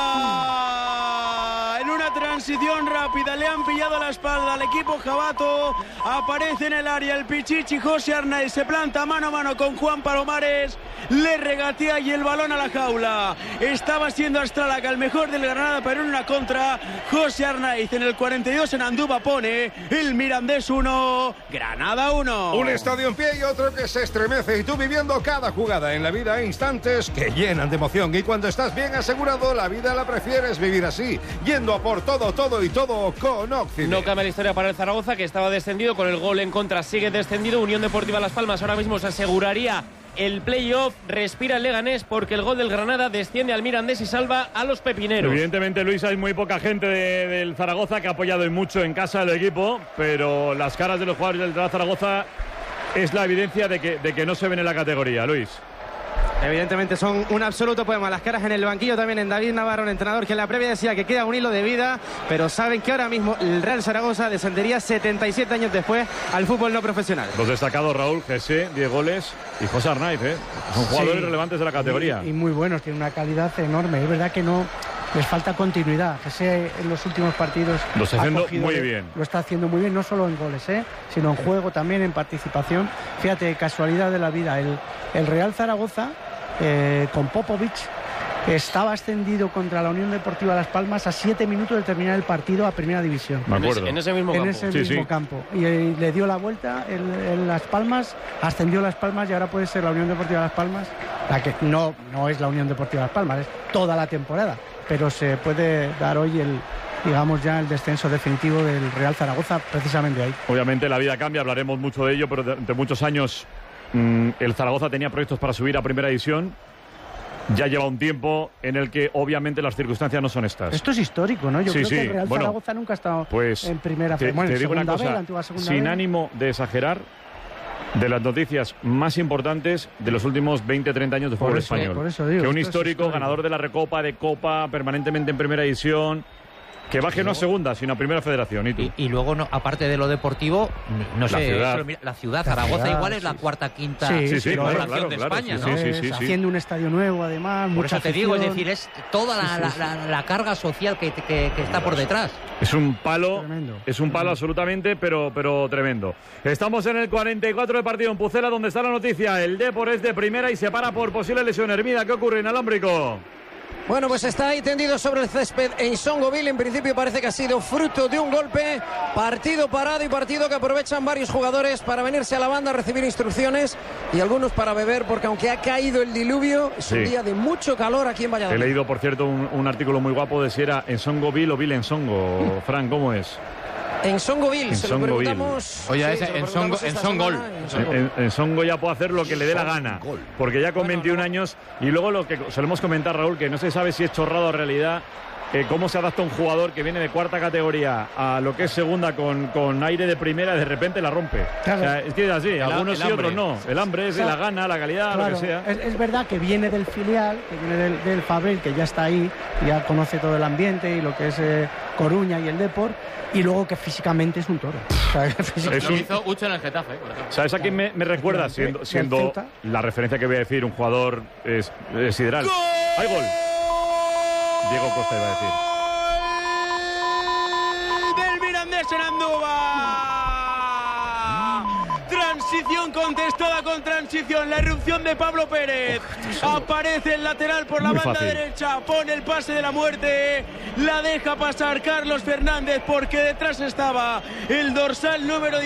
Andúba. En una transición rápida le han pillado la espalda al equipo jabato. Aparece en el área el Pichichi José Arnaiz, se planta mano a mano con Juan Palomares, le regatea y el balón a la jaula. Estaba siendo Astralaga el mejor del Granada, pero en una contra José Arnaiz en el cuarenta y dos en Andúba pone el Mirandés uno, Granada uno. Un estadio en pie y otro que se estremece, y tú viviendo cada jugada. En la vida hay instantes que llenan de emoción, y cuando estás bien asegurado, la vida la prefieres vivir así, yendo a por todo, todo y todo con Occident. No cambia la historia para el Zaragoza, que estaba descendido, con el gol en contra sigue descendido. Unión Deportiva Las Palmas ahora mismo se aseguraría el playoff, respira el Leganés porque el gol del Granada desciende al Mirandés y salva a los pepineros. Evidentemente, Luis, hay muy poca gente de, del Zaragoza que ha apoyado y mucho en casa el equipo, pero las caras de los jugadores del Zaragoza es la evidencia de que, de que no se ven en la categoría, Luis. Evidentemente son un absoluto poema. Las caras en el banquillo también en David Navarro, un entrenador que en la previa decía que queda un hilo de vida, pero saben que ahora mismo el Real Zaragoza descendería setenta y siete años después al fútbol no profesional. Los destacados, Raúl, Jesse, diez goles, y José Arnaiz, ¿eh? Son jugadores Sí. relevantes de la categoría. Y, y muy buenos, tienen una calidad enorme. Es verdad que no les falta continuidad. Que sé, en los últimos partidos Lo está ha haciendo cogido- muy bien. Lo está haciendo muy bien, no solo en goles, ¿eh? sino en juego también, en participación. Fíjate, casualidad de la vida. El, el Real Zaragoza, eh, con Popovic, estaba ascendido contra la Unión Deportiva Las Palmas a siete minutos de terminar el partido a Primera División. Me acuerdo. En ese mismo En campo. ese Sí, mismo sí. campo. Y, eh, le dio la vuelta en Las Palmas, ascendió Las Palmas y ahora puede ser la Unión Deportiva Las Palmas, la que no, no es la Unión Deportiva Las Palmas, es toda la temporada, pero se puede dar hoy el, digamos ya el descenso definitivo del Real Zaragoza precisamente ahí. Obviamente la vida cambia, hablaremos mucho de ello, pero durante muchos años mmm, el Zaragoza tenía proyectos para subir a Primera División. Ya lleva un tiempo en el que obviamente las circunstancias no son estas. Esto es histórico, ¿no? Yo Sí, creo sí. que el Real Bueno, Zaragoza nunca ha estado Pues en primera te, fe- bueno, te en digo una segunda B, cosa, la antigua segunda sin B. ánimo de exagerar, de las noticias más importantes de los últimos veinte, treinta años de Por fútbol eso, español. por eso digo, que un esto es histórico, histórico. ganador de la Recopa, de Copa, permanentemente en Primera División, que baje no a Segunda, sino a Primera Federación. ¿Y tú? Y, y luego, no, aparte de lo deportivo, no La sé, ciudad. solo mira, la ciudad, La Zaragoza ciudad, igual es la sí. cuarta, quinta Sí, sí, sí, población claro, de claro, España, sí, ¿no? sí, Es sí, sí. haciendo un estadio nuevo, además, Por mucha eso te digo, es afición. decir, es toda la, Sí, sí, sí. la- la- la carga social que, que- que está por detrás. Es un palo, Tremendo. es un palo absolutamente, pero, pero tremendo. Estamos en el cuarenta y cuatro de partido en Pucela, donde está la noticia. El Depor es de primera y se para por posible lesión. Hermida, ¿qué ocurre en Alámbrico? Bueno, pues está ahí tendido sobre el césped en Songoville. En principio parece que ha sido fruto de un golpe. Partido parado y partido que aprovechan varios jugadores para venirse a la banda a recibir instrucciones y algunos para beber, porque aunque ha caído el diluvio, es un Sí. día de mucho calor aquí en He Valladolid. leído, por cierto, un, un artículo muy guapo de si era en Songoville o Ville en Songo. Fran, ¿cómo es? En Songoville, En se lo Songoville. preguntamos. Oye, sí, ese- se lo en preguntamos Songo- en esta Songol. semana, en En, Songol. en- en Songo ya puede hacer lo que le dé la gana, porque ya con veintiún años, y luego lo que solemos comentar, Raúl, que no se sabe si es chorrado o realidad, eh, cómo se adapta un jugador que viene de cuarta categoría a lo que es segunda con, con aire de primera, de repente la rompe. Claro. O sea, es que es así, El ha- algunos el sí, otros hambre. no. El hambre es de la gana, la calidad, Claro, lo que sea. Es, es verdad que viene del filial, que viene del, del Fabril, que ya está ahí, ya conoce todo el ambiente y lo que es eh, Coruña y el Depor, y luego que físicamente es un toro. O sea, que físicamente- Es Lo un- hizo Ucho en el Getafe, por ejemplo. ¿Sabes a quién me, me recuerda? Del- Siendo, del siendo Ceuta. la referencia que voy a decir, un jugador es, es sideral. ¡Hay gol! Diego Costa iba a decir. Del Mirandés en Andúba. Transición contestada con transición. La irrupción de Pablo Pérez. Aparece el lateral por la Muy banda fácil. derecha. Pone el pase de la muerte. La deja pasar Carlos Fernández porque detrás estaba el dorsal número